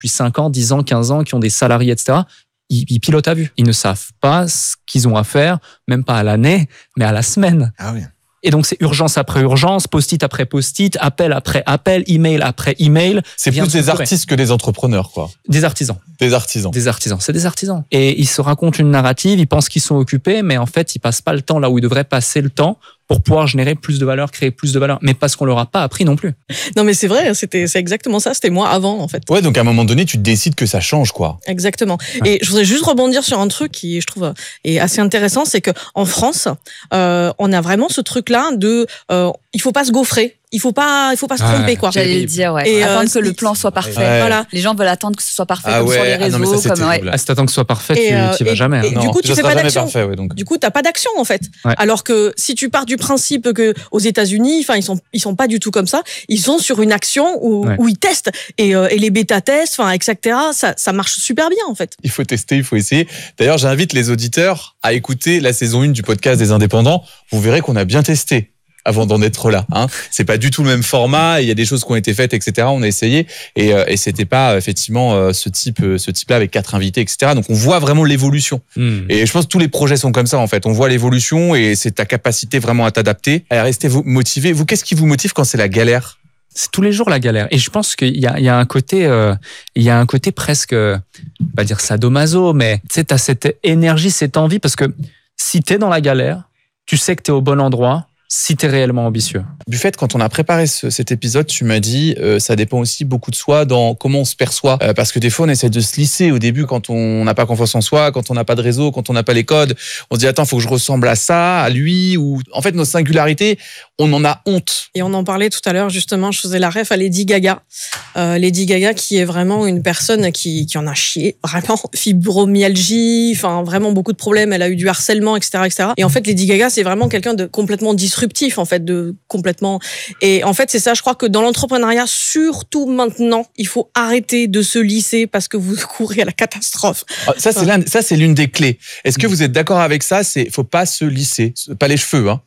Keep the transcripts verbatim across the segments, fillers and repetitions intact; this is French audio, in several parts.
depuis cinq ans, dix ans, quinze ans, qui ont des salariés, et cetera, ils, ils pilotent à vue. Ils ne savent pas ce qu'ils ont à faire, même pas à l'année, mais à la semaine. Ah oui. Et donc, c'est urgence après urgence, post-it après post-it, appel après appel, email après email. C'est plus des artistes que des entrepreneurs, quoi. Des artisans. Des artisans. Des artisans. C'est des artisans. Et ils se racontent une narrative, ils pensent qu'ils sont occupés, mais en fait, ils passent pas le temps là où ils devraient passer le temps pour pouvoir générer plus de valeur, créer plus de valeur. Mais parce qu'on leur a pas appris non plus. Non, mais c'est vrai, c'était, c'est exactement ça. C'était moi avant, en fait. Ouais, donc à un moment donné, tu décides que ça change, quoi. Exactement. Ouais. Et je voudrais juste rebondir sur un truc qui, je trouve, est assez intéressant, c'est que en France, euh, on a vraiment ce truc-là de, euh, il faut pas se gaufrer. Il faut pas, il faut pas se tromper, ouais, quoi. J'allais le dire, ouais. Et attendre euh, que le plan soit parfait. Ouais. Voilà. Les gens veulent attendre que ce soit parfait, Ah comme ouais. sur les Ah réseaux. non, mais ça, c'est comme, ouais. terrible. Ah, si t'attends que ce soit parfait, Et, tu, euh, tu y vas et, jamais. et hein. du Non, coup, tu ça fais sera pas jamais d'action. parfait, ouais, donc. Du coup, t'as pas d'action, en fait. Ouais. Alors que si tu pars du principe que aux États-Unis, enfin, ils sont, ils sont pas du tout comme ça. Ils sont sur une action où, Ouais. où ils testent et, euh, et les bêta-tests, enfin, et cetera. Ça, ça marche super bien, en fait. Il faut tester, il faut essayer. D'ailleurs, j'invite les auditeurs à écouter la saison un du podcast des indépendants. Vous verrez qu'on a bien testé avant d'en être là. Hein. C'est pas du tout le même format. Il y a des choses qui ont été faites, et cetera. On a essayé et, euh, et c'était pas effectivement euh, ce type, euh, ce type-là avec quatre invités, et cetera. Donc on voit vraiment l'évolution. Hmm. Et je pense que tous les projets sont comme ça en fait. On voit l'évolution et c'est ta capacité vraiment à t'adapter, à rester motivé. Vous, qu'est-ce qui vous motive quand c'est la galère? C'est tous les jours la galère. Et je pense qu'il y a, il y a un côté, euh, il y a un côté presque, euh, pas dire sadomaso, mais tu sais, t'as cette énergie, cette envie, parce que si t'es dans la galère, tu sais que t'es au bon endroit. Si t'es réellement ambitieux. Buffett, quand on a préparé ce, cet épisode, tu m'as dit euh, ça dépend aussi beaucoup de soi dans comment on se perçoit. Euh, parce que des fois, on essaie de se lisser au début quand on n'a pas confiance en soi, quand on n'a pas de réseau, quand on n'a pas les codes. On se dit attends, faut que je ressemble à ça, à lui. Ou en fait, nos singularités, on en a honte. Et on en parlait tout à l'heure, justement, je faisais la ref à Lady Gaga. Euh, Lady Gaga qui est vraiment une personne qui, qui en a chié, vraiment, fibromyalgie, enfin vraiment beaucoup de problèmes, elle a eu du harcèlement, et cetera, et cetera. Et en fait, Lady Gaga, c'est vraiment quelqu'un de complètement disruptif, en fait, de complètement... Et en fait, c'est ça, je crois que dans l'entrepreneuriat, surtout maintenant, il faut arrêter de se lisser parce que vous courez à la catastrophe. Ah, ça, c'est l'un, ça, c'est l'une des clés. Est-ce que vous êtes d'accord avec ça? C'est, faut pas se lisser. Pas les cheveux, hein.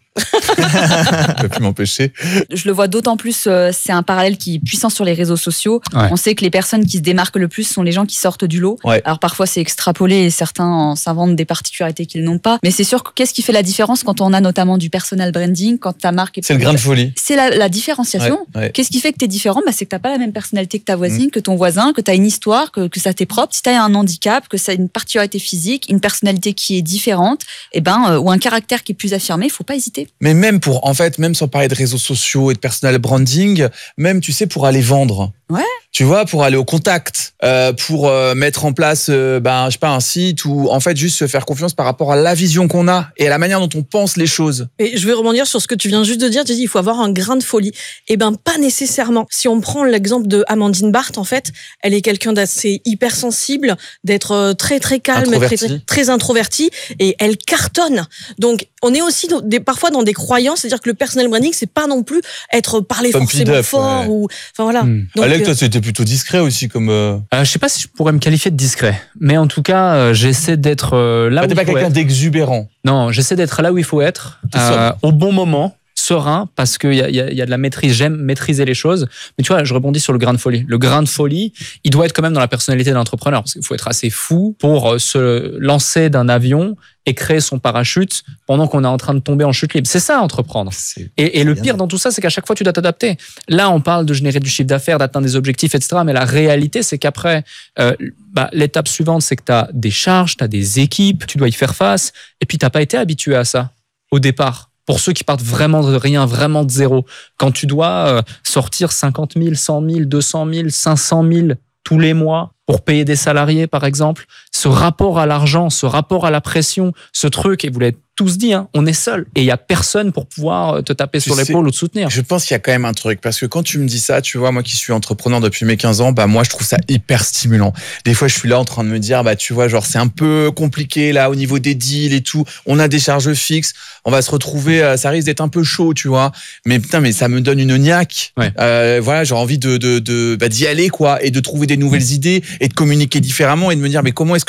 Je peux plus m'empêcher. Je le vois d'autant plus, euh, c'est un parallèle qui est puissant sur les réseaux sociaux. Ouais. On sait que les personnes qui se démarquent le plus sont les gens qui sortent du lot. Ouais. Alors parfois c'est extrapolé et certains en s'inventent des particularités qu'ils n'ont pas. Mais c'est sûr que qu'est-ce qui fait la différence quand on a notamment du personal branding, quand ta marque est... C'est le grain de folie. C'est la, la différenciation. Ouais, ouais. Qu'est-ce qui fait que tu es différent? Bah, c'est que tu n'as pas la même personnalité que ta voisine, mmh. que ton voisin, que tu as une histoire, que, que ça t'est propre. Si tu as un handicap, que ça a une particularité physique, une personnalité qui est différente, et ben, euh, ou un caractère qui est plus affirmé, il ne faut pas hésiter. Mais même pour, en fait, même sans parler de réseaux sociaux et de personal branding, même, tu sais, pour aller vendre. Ouais. Tu vois, pour aller au contact, euh, pour euh, mettre en place, euh, ben, je sais pas, un site ou en fait juste se faire confiance par rapport à la vision qu'on a et à la manière dont on pense les choses. Et je vais rebondir sur ce que tu viens juste de dire. Tu dis il faut avoir un grain de folie. Eh ben pas nécessairement. Si on prend l'exemple de Amandine Barthes, en fait, elle est quelqu'un d'assez hypersensible, d'être très très calme, très, très très introvertie, et elle cartonne. Donc on est aussi des, parfois dans des croyances, c'est-à-dire que le personal branding c'est pas non plus être parler Pump forcément up, fort ouais. ou enfin voilà. Hmm. Donc, Alec, toi, c'était plutôt discret aussi comme. Euh... Euh, je sais pas si je pourrais me qualifier de discret, mais en tout cas, euh, j'essaie d'être euh, là Ah, où t'es il pas faut quelqu'un être. d'exubérant. Non, j'essaie d'être là où il faut être, euh, au bon moment, serein, parce qu'il y a, y, a, y a de la maîtrise. J'aime maîtriser les choses. Mais tu vois, je rebondis sur le grain de folie. Le grain de folie, il doit être quand même dans la personnalité de l'entrepreneur, parce qu'il faut être assez fou pour se lancer d'un avion et créer son parachute pendant qu'on est en train de tomber en chute libre. C'est ça, entreprendre. C'est... Et, et le bien. pire dans tout ça, c'est qu'à chaque fois, tu dois t'adapter. Là, on parle de générer du chiffre d'affaires, d'atteindre des objectifs, et cetera. Mais la réalité, c'est qu'après, euh, bah, l'étape suivante, c'est que tu as des charges, tu as des équipes, tu dois y faire face. Et puis, tu n'as pas été habitué à ça au départ. Pour ceux qui partent vraiment de rien, vraiment de zéro. Quand tu dois euh, sortir cinquante mille, cent mille, deux cent mille, cinq cent mille tous les mois pour payer des salariés, par exemple, ce rapport à l'argent, ce rapport à la pression, ce truc, et vous l'avez tous dit, hein, on est seul. Et il n'y a personne pour pouvoir te taper Tu sur sais, l'épaule ou te soutenir. Je pense qu'il y a quand même un truc, parce que quand tu me dis ça, tu vois, moi qui suis entrepreneur depuis mes quinze ans, bah moi je trouve ça hyper stimulant. Des fois je suis là en train de me dire, bah tu vois, genre c'est un peu compliqué là au niveau des deals et tout, on a des charges fixes, on va se retrouver, ça risque d'être un peu chaud, tu vois, mais putain, mais ça me donne une niaque. Ouais. Euh, voilà, j'ai envie de, de, de bah, d'y aller quoi, et de trouver des nouvelles idées et de communiquer différemment et de me dire, mais comment est-ce que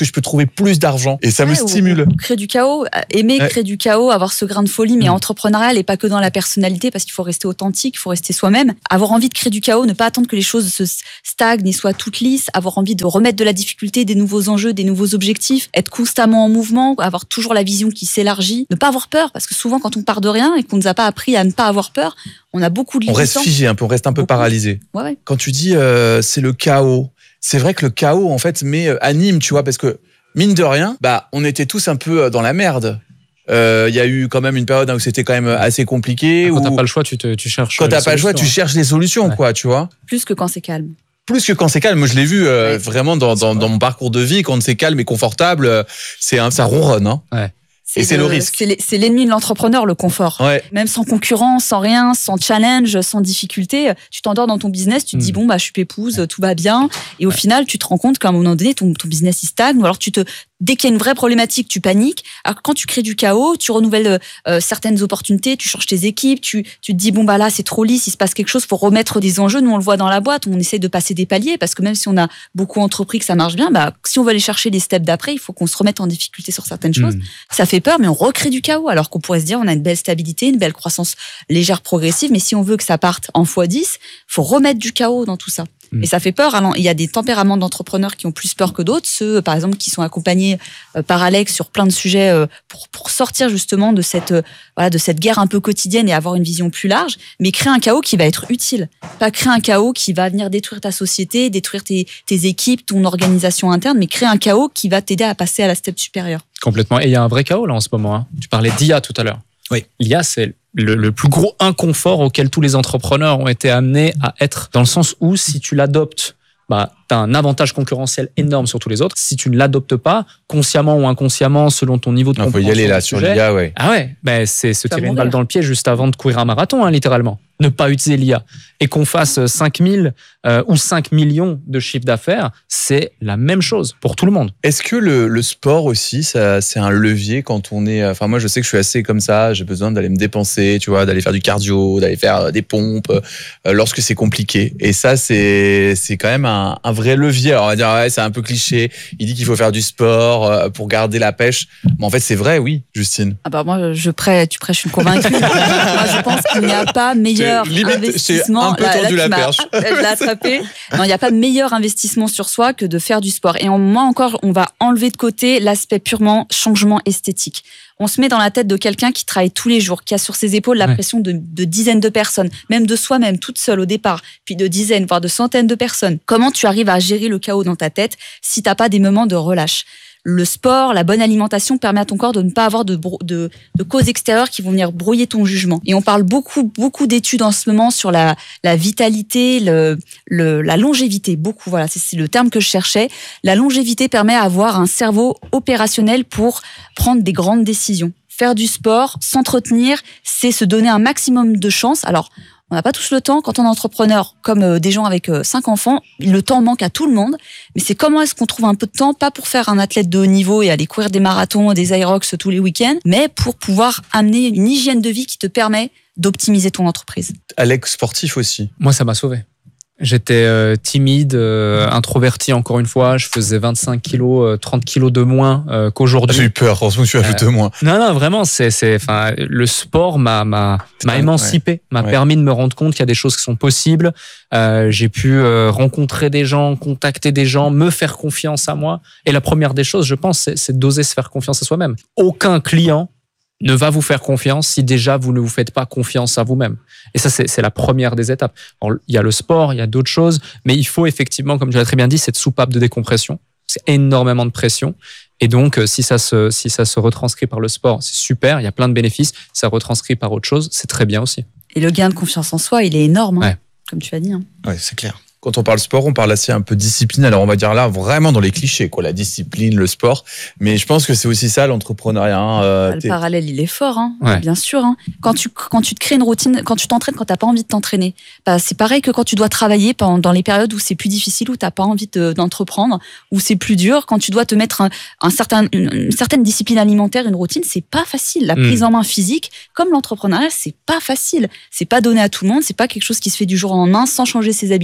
que je peux trouver plus d'argent et ça Ouais, me ou- stimule. ou créer du chaos, aimer Ouais. créer du chaos, avoir ce grain de folie, mais Mm. entrepreneurial et pas que dans la personnalité, parce qu'il faut rester authentique, il faut rester soi-même. Avoir envie de créer du chaos, ne pas attendre que les choses se stagnent et soient toutes lisses, avoir envie de remettre de la difficulté, des nouveaux enjeux, des nouveaux objectifs, être constamment en mouvement, avoir toujours la vision qui s'élargit, ne pas avoir peur, parce que souvent quand on part de rien et qu'on nous a pas appris à ne pas avoir peur, on a beaucoup de On reste limitants. figé un peu, on reste un peu Beaucoup. paralysé. Ouais, ouais. Quand tu dis euh, c'est le chaos, c'est vrai que le chaos en fait mais euh, anime, tu vois, parce que mine de rien, bah on était tous un peu euh, dans la merde. Il euh, y a eu quand même une période où c'était quand même assez compliqué. Quand où, t'as pas le choix, tu, te, tu cherches. quand les t'as pas le choix, tu solutions, cherches les solutions, Ouais. quoi, tu vois. Plus que quand c'est calme. Plus que quand c'est calme, moi je l'ai vu euh, Ouais. vraiment dans, dans, dans mon parcours de vie, quand c'est calme et confortable, euh, c'est un, ça ronronne. Hein. Et c'est le risque. C'est les- c'est l'ennemi de l'entrepreneur, le confort. Ouais. Même sans concurrence, sans rien, sans challenge, sans difficulté, tu t'endors dans ton business, tu te dis Mm. bon bah je suis pépouse, tout va bien, et au final tu te rends compte qu'à un moment donné ton, ton business il stagne, ou alors tu te dès qu'il y a une vraie problématique, tu paniques. Alors quand tu crées du chaos, tu renouvelles euh, certaines opportunités, tu changes tes équipes, tu, tu te dis bon bah là c'est trop lisse, il se passe quelque chose, faut remettre des enjeux. Nous on le voit dans la boîte, on essaie de passer des paliers parce que même si on a beaucoup entrepris que ça marche bien, bah si on veut aller chercher les steps d'après, il faut qu'on se remette en difficulté sur certaines choses. Mm. Ça fait peur, mais on recrée du chaos, alors qu'on pourrait se dire on a une belle stabilité, une belle croissance légère, progressive, mais si on veut que ça parte en fois dix, faut remettre du chaos dans tout ça. Mm. Et ça fait peur. Alors, il y a des tempéraments d'entrepreneurs qui ont plus peur que d'autres, ceux, par exemple, qui sont accompagnés euh, par Alex sur plein de sujets euh, pour, pour sortir justement de cette, euh, voilà, de cette guerre un peu quotidienne et avoir une vision plus large, mais créer un chaos qui va être utile. Pas créer un chaos qui va venir détruire ta société, détruire tes, tes équipes, ton organisation interne, mais créer un chaos qui va t'aider à passer à la step supérieure. Complètement. Et il y a un vrai chaos là en ce moment. Hein. Tu parlais d'I A tout à l'heure. Oui. L'I A, c'est le, le plus gros inconfort auquel tous les entrepreneurs ont été amenés à être, dans le sens où si tu l'adoptes, bah, tu as un avantage concurrentiel énorme sur tous les autres. Si tu ne l'adoptes pas, consciemment ou inconsciemment, selon ton niveau de Il faut compréhension y aller là du sur sujet, l'I A, ouais. ah ouais, ben c'est se Tu vas tirer une mourir. balle dans le pied juste avant de courir un marathon, hein, littéralement. Ne pas utiliser l'I A. Et qu'on fasse cinq mille euh, ou cinq millions de chiffre d'affaires, c'est la même chose pour tout le monde. Est-ce que le, le sport aussi, ça, c'est un levier quand on est... Enfin, moi, je sais que je suis assez comme ça, j'ai besoin d'aller me dépenser, tu vois, d'aller faire du cardio, d'aller faire euh, des pompes euh, lorsque c'est compliqué. Et ça, c'est, c'est quand même un, un vrai levier. Alors, on va dire, ouais, c'est un peu cliché. Il dit qu'il faut faire du sport euh, pour garder la pêche. Mais en fait, c'est vrai, oui, Justine. Ah bah moi, je prêche, tu prêches, je suis convaincue. Moi, je pense qu'il n'y a pas meilleur J'ai- limite, j'ai investissement. un peu tendu tu la m'as- perche. Je l'ai attrapé. Non, il n'y a pas meilleur investissement sur soi que de faire du sport. Et en, moi encore, on va enlever de côté l'aspect purement changement esthétique. On se met dans la tête de quelqu'un qui travaille tous les jours, qui a sur ses épaules la Ouais. pression de, de dizaines de personnes, même de soi-même, toute seule au départ, puis de dizaines, voire de centaines de personnes. Comment tu arrives à gérer le chaos dans ta tête si t'as pas des moments de relâche? Le sport, la bonne alimentation permet à ton corps de ne pas avoir de, brou- de, de causes extérieures qui vont venir brouiller ton jugement. Et on parle beaucoup, beaucoup d'études en ce moment sur la, la vitalité, le, le, la longévité. Beaucoup, voilà, c'est, c'est le terme que je cherchais. La longévité permet à avoir un cerveau opérationnel pour prendre des grandes décisions. Faire du sport, s'entretenir, c'est se donner un maximum de chance. Alors, on n'a pas tous le temps. Quand on est entrepreneur, comme euh, des gens avec euh, cinq enfants, le temps manque à tout le monde. Mais c'est comment est-ce qu'on trouve un peu de temps, pas pour faire un athlète de haut niveau et aller courir des marathons, des Aerox tous les week-ends, mais pour pouvoir amener une hygiène de vie qui te permet d'optimiser ton entreprise. Alex, sportif aussi. Moi, ça m'a sauvé. J'étais euh, timide, euh, introverti encore une fois. Je faisais vingt-cinq kilos, euh, trente kilos de moins euh, qu'aujourd'hui. J'ai eu peur, heureusement que tu as fait Euh, de moins. Non, non, vraiment, c'est, c'est, enfin, le sport m'a, m'a, m'a Ouais, émancipé, m'a ouais. permis de me rendre compte qu'il y a des choses qui sont possibles. Euh, j'ai pu euh, rencontrer des gens, contacter des gens, me faire confiance à moi. Et la première des choses, je pense, c'est, c'est d'oser se faire confiance à soi-même. Aucun client ne va vous faire confiance si déjà vous ne vous faites pas confiance à vous-même. Et ça, c'est, c'est la première des étapes. Alors, il y a le sport, il y a d'autres choses, mais il faut effectivement, comme tu l'as très bien dit, cette soupape de décompression. C'est énormément de pression. Et donc, euh, si ça se, si ça se retranscrit par le sport, c'est super, il y a plein de bénéfices. Ça retranscrit par autre chose, c'est très bien aussi. Et le gain de confiance en soi, il est énorme, hein, Ouais. comme tu as dit. Hein. Ouais, c'est clair. Quand on parle sport, on parle assez un peu discipline. Alors, on va dire là, vraiment dans les clichés, quoi, la discipline, le sport. Mais je pense que c'est aussi ça, l'entrepreneuriat. Hein. Euh, Le t'es- parallèle, il est fort, hein, Ouais. bien sûr. Hein. Quand tu quand tu te crées une routine, quand tu t'entraînes, quand t'as pas envie de t'entraîner, bah, c'est pareil que quand tu dois travailler pendant, dans les périodes où c'est plus difficile, où t'as pas envie de, d'entreprendre, où c'est plus dur. Quand tu dois te mettre un, un certain une, une certaine discipline alimentaire, une routine, c'est pas facile. La Mm. prise en main physique, comme l'entrepreneuriat, c'est pas facile. C'est pas donné à tout le monde. C'est pas quelque chose qui se fait du jour au lendemain sans changer ses habitudes.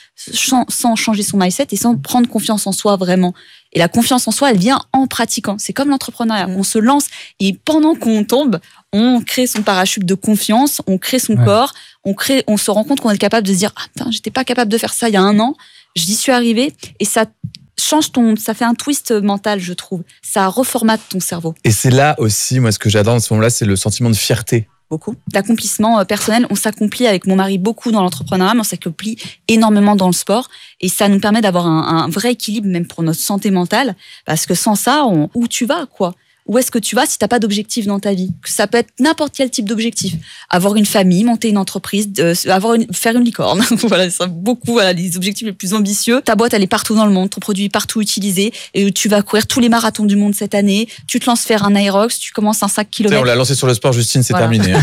sans, sans changer son mindset et sans prendre confiance en soi vraiment. Et la confiance en soi, elle vient en pratiquant. C'est comme l'entrepreneuriat. On se lance et pendant qu'on tombe, on crée son parachute de confiance, on crée son ouais. corps, on crée, on se rend compte qu'on est capable de se dire, ah, putain, j'étais pas capable de faire ça il y a un an, j'y suis arrivé, et ça change ton, ça fait un twist mental, je trouve. Ça reformate ton cerveau. Et c'est là aussi, moi, ce que j'adore dans ce moment-là, c'est le sentiment de fierté. Beaucoup. L'accomplissement personnel, on s'accomplit avec mon mari beaucoup dans l'entrepreneuriat, mais on s'accomplit énormément dans le sport. Et ça nous permet d'avoir un, un vrai équilibre, même pour notre santé mentale. Parce que sans ça, on, où tu vas, quoi? Où est-ce que tu vas si t'as pas d'objectif dans ta vie? Ça peut être n'importe quel type d'objectif. Avoir une famille, monter une entreprise, euh, avoir une, faire une licorne. Voilà, c'est beaucoup, voilà, les objectifs les plus ambitieux. Ta boîte, elle est partout dans le monde, ton produit est partout utilisé, et tu vas courir tous les marathons du monde cette année. Tu te lances faire un Aerox, tu commences un cinq kilomètres. On l'a lancé sur le sport, Justine, c'est voilà. terminé.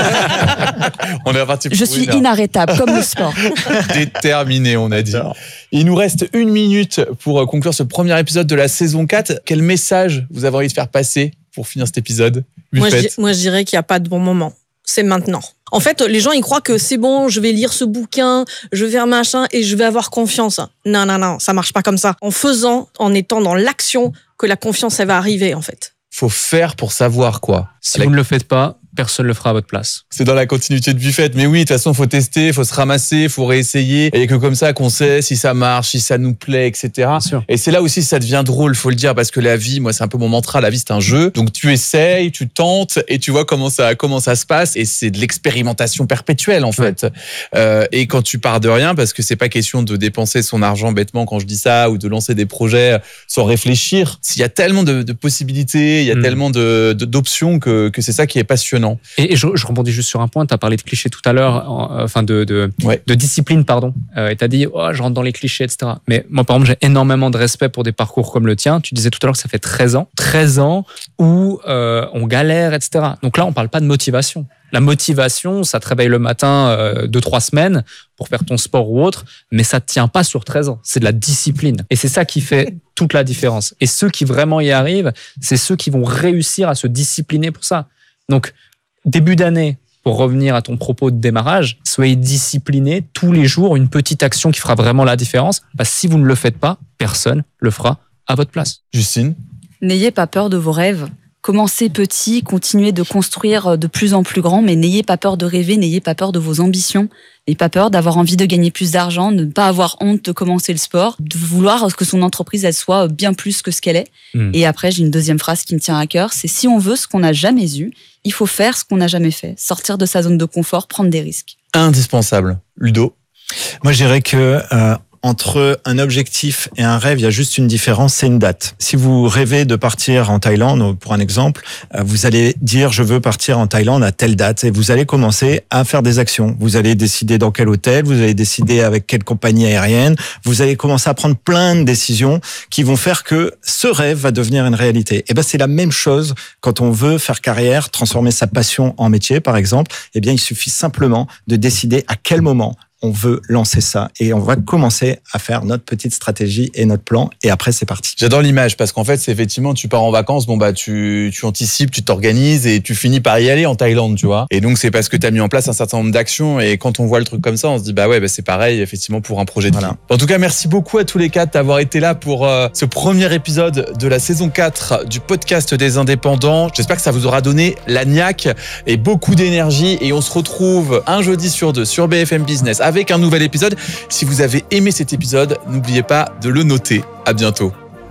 On est reparti. Je suis inarrêtable, comme le sport. Déterminé, on a dit. Il nous reste une minute pour conclure ce premier épisode de la saison quatre. Quel message vous avez envie de faire passer pour finir cet épisode? Moi je, moi, je dirais qu'il n'y a pas de bon moment. C'est maintenant. En fait, les gens, ils croient que c'est bon, je vais lire ce bouquin, je vais faire machin et je vais avoir confiance. Non, non, non, ça marche pas comme ça. En faisant, en étant dans l'action, que la confiance, elle va arriver, en fait. Faut faire pour savoir, quoi. Si vous ne le faites pas, personne ne le fera à votre place. C'est dans la continuité de Buffett. Mais oui, de toute façon, faut tester, faut se ramasser, faut réessayer. Et que comme ça qu'on sait si ça marche, si ça nous plaît, et cetera. Et c'est là aussi ça devient drôle, faut le dire, parce que la vie, moi, c'est un peu mon mantra. La vie, c'est un jeu. Donc tu essayes, tu tentes, et tu vois comment ça, comment ça se passe. Et c'est de l'expérimentation perpétuelle, en fait. Ouais. Euh, et quand tu pars de rien, parce que c'est pas question de dépenser son argent bêtement quand je dis ça, ou de lancer des projets sans réfléchir. S'il y a tellement de, de possibilités, il y a mmh. tellement de, de, d'options que, que c'est ça qui est passionnant. Et, et je, je rebondis juste sur un point. Tu as parlé de clichés tout à l'heure, euh, enfin de, de, ouais. de discipline, pardon. Euh, et tu as dit, oh, je rentre dans les clichés, et cetera. Mais moi, par exemple, j'ai énormément de respect pour des parcours comme le tien. Tu disais tout à l'heure que ça fait treize ans. treize ans où euh, on galère, et cetera. Donc là, on parle pas de motivation. La motivation, ça te réveille le matin euh, deux, trois semaines pour faire ton sport ou autre, mais ça ne tient pas sur treize ans. C'est de la discipline. Et c'est ça qui fait toute la différence. Et ceux qui vraiment y arrivent, c'est ceux qui vont réussir à se discipliner pour ça. Donc, début d'année, pour revenir à ton propos de démarrage, soyez disciplinés tous les jours, une petite action qui fera vraiment la différence. Parce que si vous ne le faites pas, personne le fera à votre place. Justine ? N'ayez pas peur de vos rêves. Commencez petit, continuez de construire de plus en plus grand, mais n'ayez pas peur de rêver, n'ayez pas peur de vos ambitions, n'ayez pas peur d'avoir envie de gagner plus d'argent, de ne pas avoir honte de commencer le sport, de vouloir que son entreprise elle soit bien plus que ce qu'elle est. Mmh. Et après, j'ai une deuxième phrase qui me tient à cœur, c'est si on veut ce qu'on n'a jamais eu, il faut faire ce qu'on n'a jamais fait, sortir de sa zone de confort, prendre des risques. Indispensable. Ludo ? Moi, je dirais que euh, entre un objectif et un rêve, il y a juste une différence, c'est une date. Si vous rêvez de partir en Thaïlande, pour un exemple, vous allez dire je veux partir en Thaïlande à telle date et vous allez commencer à faire des actions. Vous allez décider dans quel hôtel, vous allez décider avec quelle compagnie aérienne, vous allez commencer à prendre plein de décisions qui vont faire que ce rêve va devenir une réalité. Et ben c'est la même chose quand on veut faire carrière, transformer sa passion en métier par exemple, eh bien il suffit simplement de décider à quel moment on veut lancer ça et on va commencer à faire notre petite stratégie et notre plan et après c'est parti. J'adore l'image parce qu'en fait c'est effectivement tu pars en vacances, bon bah tu tu anticipes, tu t'organises et tu finis par y aller en Thaïlande, tu vois. Et donc c'est parce que tu as mis en place un certain nombre d'actions et quand on voit le truc comme ça, on se dit bah ouais bah c'est pareil effectivement pour un projet de voilà. vie. En tout cas, merci beaucoup à tous les quatre d'avoir été là pour euh, ce premier épisode de la saison quatre du podcast des indépendants. J'espère que ça vous aura donné la niaque et beaucoup d'énergie et on se retrouve un jeudi sur deux sur B F M Business avec un nouvel épisode. Si vous avez aimé cet épisode, n'oubliez pas de le noter. À bientôt.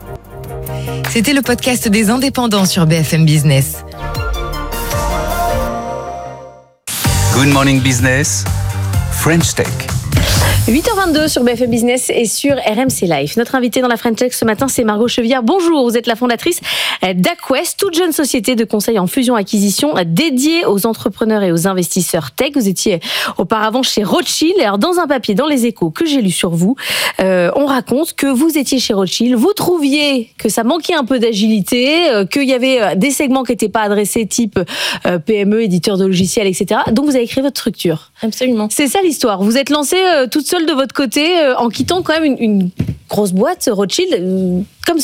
C'était le podcast des indépendants sur B F M Business. Good Morning Business, French Tech. huit heures vingt-deux sur B F M Business et sur R M C Live. Notre invitée dans la French Tech ce matin, c'est Margot Chevière. Bonjour, vous êtes la fondatrice d'Aqwest, toute jeune société de conseil en fusion-acquisition dédiée aux entrepreneurs et aux investisseurs tech. Vous étiez auparavant chez Rothschild. Alors, dans un papier dans Les Échos que j'ai lu sur vous, euh, on raconte que vous étiez chez Rothschild, vous trouviez que ça manquait un peu d'agilité, euh, qu'il y avait des segments qui n'étaient pas adressés, type euh, P M E, éditeur de logiciels, et cetera. Donc, vous avez créé votre structure. Absolument. C'est ça l'histoire. Vous êtes lancée euh, toute seule de votre côté, euh, en quittant quand même une, une grosse boîte, Rothschild, euh, comme ça.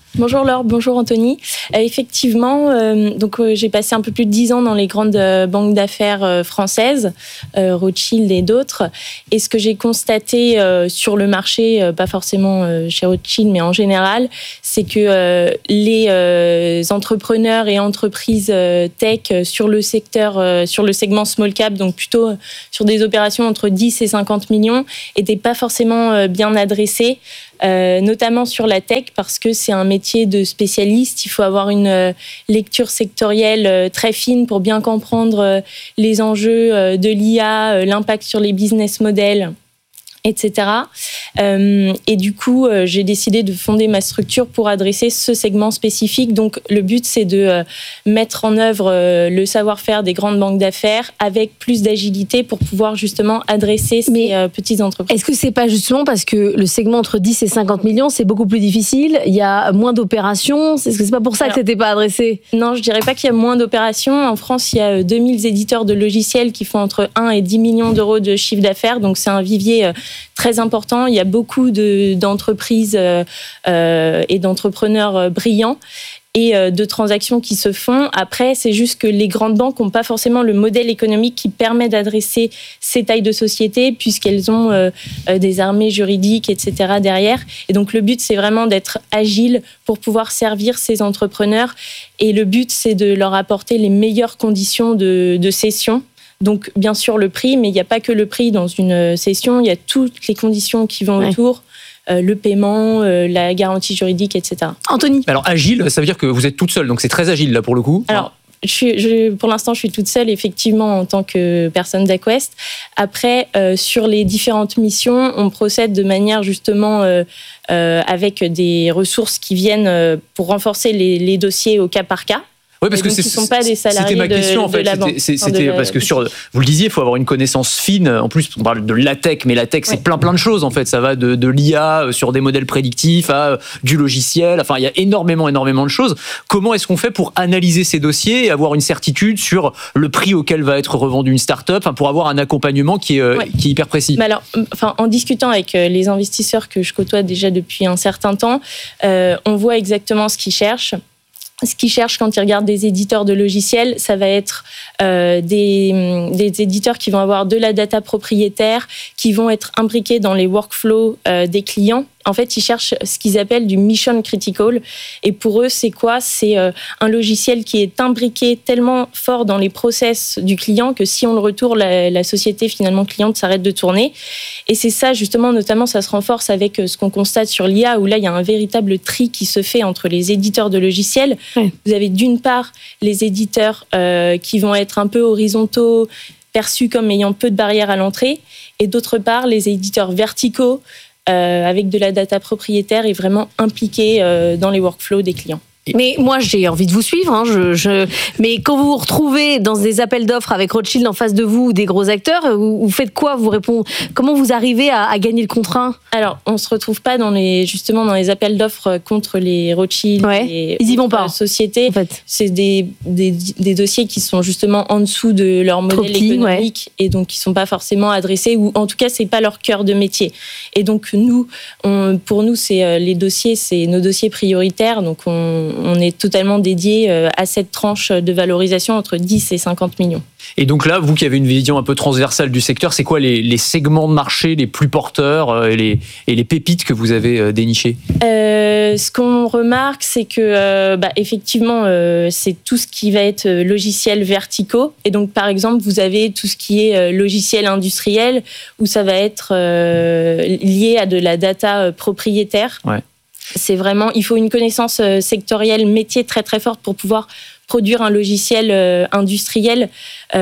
Bonjour Laure, bonjour Anthony. Euh, effectivement, euh, donc euh, j'ai passé un peu plus de dix ans dans les grandes euh, banques d'affaires euh, françaises, euh, Rothschild et d'autres. Et ce que j'ai constaté euh, sur le marché, euh, pas forcément euh, chez Rothschild, mais en général, c'est que euh, les euh, entrepreneurs et entreprises euh, tech euh, sur le secteur, euh, sur le segment small cap, donc plutôt euh, sur des opérations entre dix et cinquante millions, n'étaient pas forcément euh, bien adressés. Euh, notamment sur la tech, parce que c'est un métier de spécialiste. Il faut avoir une euh, lecture sectorielle euh, très fine pour bien comprendre euh, les enjeux euh, de l'I A, euh, l'impact sur les business models, et cetera. Euh, et du coup, euh, j'ai décidé de fonder ma structure pour adresser ce segment spécifique. Donc, le but, c'est de euh, mettre en œuvre euh, le savoir-faire des grandes banques d'affaires avec plus d'agilité pour pouvoir justement adresser ces Mais euh, petites entreprises. Est-ce que c'est pas justement parce que le segment entre dix et cinquante millions, c'est beaucoup plus difficile, il y a moins d'opérations, est-ce que c'est pas pour ça Alors, que c'était pas adressé? Non, je dirais pas qu'il y a moins d'opérations. En France, il y a deux mille éditeurs de logiciels qui font entre un et dix millions d'euros de chiffre d'affaires. Donc, c'est un vivier euh, très important. Il y a beaucoup de, d'entreprises euh, euh, et d'entrepreneurs euh, brillants et euh, de transactions qui se font. Après, c'est juste que les grandes banques n'ont pas forcément le modèle économique qui permet d'adresser ces tailles de sociétés puisqu'elles ont euh, euh, des armées juridiques, et cetera derrière. Et donc, le but, c'est vraiment d'être agile pour pouvoir servir ces entrepreneurs. Et le but, c'est de leur apporter les meilleures conditions de, de cession. Donc, bien sûr, le prix, mais il n'y a pas que le prix dans une session, il y a toutes les conditions qui vont Ouais. autour, euh, le paiement, euh, la garantie juridique, et cetera. Anthony? Alors agile, ça veut dire que vous êtes toute seule, donc c'est très agile là pour le coup. Alors, je suis, je, pour l'instant, je suis toute seule, effectivement, en tant que personne d'Aquest. Après, euh, sur les différentes missions, on procède de manière justement euh, euh, avec des ressources qui viennent euh, pour renforcer les, les dossiers au cas par cas. Oui, parce Et que donc, c'est, ils sont pas des salariés c'était ma de- question en de fait. la C'était, banque. c'est- Enfin, de c'était la- parce que sur, vous le disiez, il faut avoir une connaissance fine. En plus, on parle de la tech, mais la tech c'est Ouais. plein plein de choses en fait. Ça va de, de l'I A euh, sur des modèles prédictifs à euh, du logiciel. Enfin, il y a énormément énormément de choses. Comment est-ce qu'on fait pour analyser ces dossiers et avoir une certitude sur le prix auquel va être revendue une start-up, enfin, pour avoir un accompagnement qui est, euh, Ouais. qui est hyper précis. Mais alors, enfin, en discutant avec euh, les investisseurs que je côtoie déjà depuis un certain temps, euh, on voit exactement ce qu'ils cherchent. Ce qu'ils cherchent quand ils regardent des éditeurs de logiciels, ça va être euh, des, des éditeurs qui vont avoir de la data propriétaire, qui vont être imbriqués dans les workflows euh, des clients. En fait, ils cherchent ce qu'ils appellent du mission critical. Et pour eux, c'est quoi? C'est euh, un logiciel qui est imbriqué tellement fort dans les process du client que si on le retourne, la, la société finalement cliente s'arrête de tourner. Et c'est ça, justement, notamment, ça se renforce avec euh, ce qu'on constate sur l'I A, où là, il y a un véritable tri qui se fait entre les éditeurs de logiciels. Ouais. Vous avez d'une part les éditeurs euh, qui vont être un peu horizontaux, perçus comme ayant peu de barrières à l'entrée, et d'autre part les éditeurs verticaux euh, avec de la data propriétaire et vraiment impliqués euh, dans les workflows des clients. Mais moi, j'ai envie de vous suivre. Hein, je, je... Mais quand vous vous retrouvez dans des appels d'offres avec Rothschild en face de vous ou des gros acteurs, vous, vous faites quoi? Vous répondez. Comment vous arrivez à, à gagner le contrat? Alors, on se retrouve pas dans les, justement dans les appels d'offres contre les Rothschild Ouais. et Ils y vont autres pas. sociétés. En fait. C'est des, des, des dossiers qui sont justement en dessous de leur Trop modèle petits, économique et donc qui sont pas forcément adressés, ou en tout cas c'est pas leur cœur de métier. Et donc nous, on, pour nous, c'est euh, les dossiers, c'est nos dossiers prioritaires, donc on, on est totalement dédié euh, à cette tranche de valorisation entre dix et cinquante millions. Et donc là, vous qui avez une vision un peu transversale du secteur, c'est quoi les, les segments de marché les plus porteurs euh, et, les, et les pépites que vous avez euh, dénichées? Euh, ce qu'on remarque, c'est que euh, bah, effectivement, euh, c'est tout ce qui va être euh, logiciels verticaux. Et donc, par exemple, vous avez tout ce qui est euh, logiciel industriel, où ça va être euh, lié à de la data euh, propriétaire. Ouais. C'est vraiment, il faut une connaissance euh, sectorielle métier très très forte pour pouvoir produire un logiciel euh, industriel.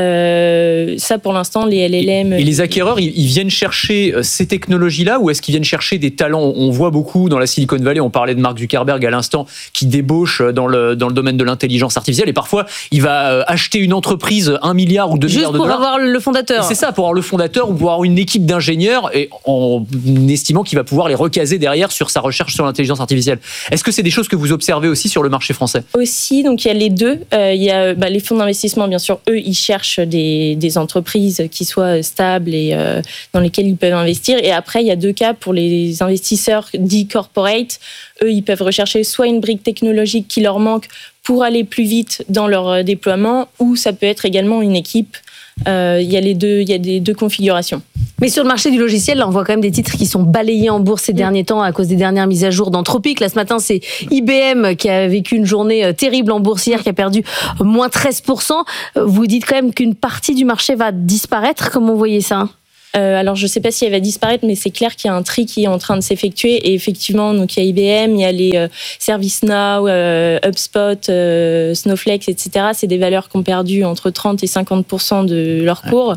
Euh, ça, pour l'instant, les L L M... Et les acquéreurs, ils, ils viennent chercher euh, ces technologies-là, ou est-ce qu'ils viennent chercher des talents? On voit beaucoup dans la Silicon Valley, on parlait de Mark Zuckerberg à l'instant, qui débauche dans le, dans le domaine de l'intelligence artificielle, et parfois, il va euh, acheter une entreprise un milliard ou deux Juste milliards de pour dollars. avoir le fondateur. C'est ça, pour avoir le fondateur ou pour avoir une équipe d'ingénieurs, et en estimant qu'il va pouvoir les recaser derrière sur sa recherche sur l'intelligence artificielle. Est-ce que c'est des choses que vous observez aussi sur le marché français? Aussi, donc il y a les deux. deux. Euh, il y a bah, les fonds d'investissement, bien sûr, eux, ils cherchent des, des entreprises qui soient stables et euh, dans lesquelles ils peuvent investir. Et après, il y a deux cas pour les investisseurs dits corporate. Eux, ils peuvent rechercher soit une brique technologique qui leur manque pour aller plus vite dans leur déploiement, ou ça peut être également une équipe. Euh, il y a les deux, il y a des deux configurations. Mais sur le marché du logiciel, là, on voit quand même des titres qui sont balayés en bourse ces derniers temps à cause des dernières mises à jour d'Anthropic. Là, ce matin, c'est I B M qui a vécu une journée terrible en bourse hier, qui a perdu moins treize pour cent. Vous dites quand même qu'une partie du marché va disparaître. Comment vous voyez ça ? Euh, alors, je ne sais pas si elle va disparaître, mais c'est clair qu'il y a un tri qui est en train de s'effectuer. Et effectivement, donc, il y a I B M, il y a les euh, ServiceNow, euh, HubSpot, euh, Snowflake, et cetera. C'est des valeurs qui ont perdu entre trente et cinquante pour cent de leur cours.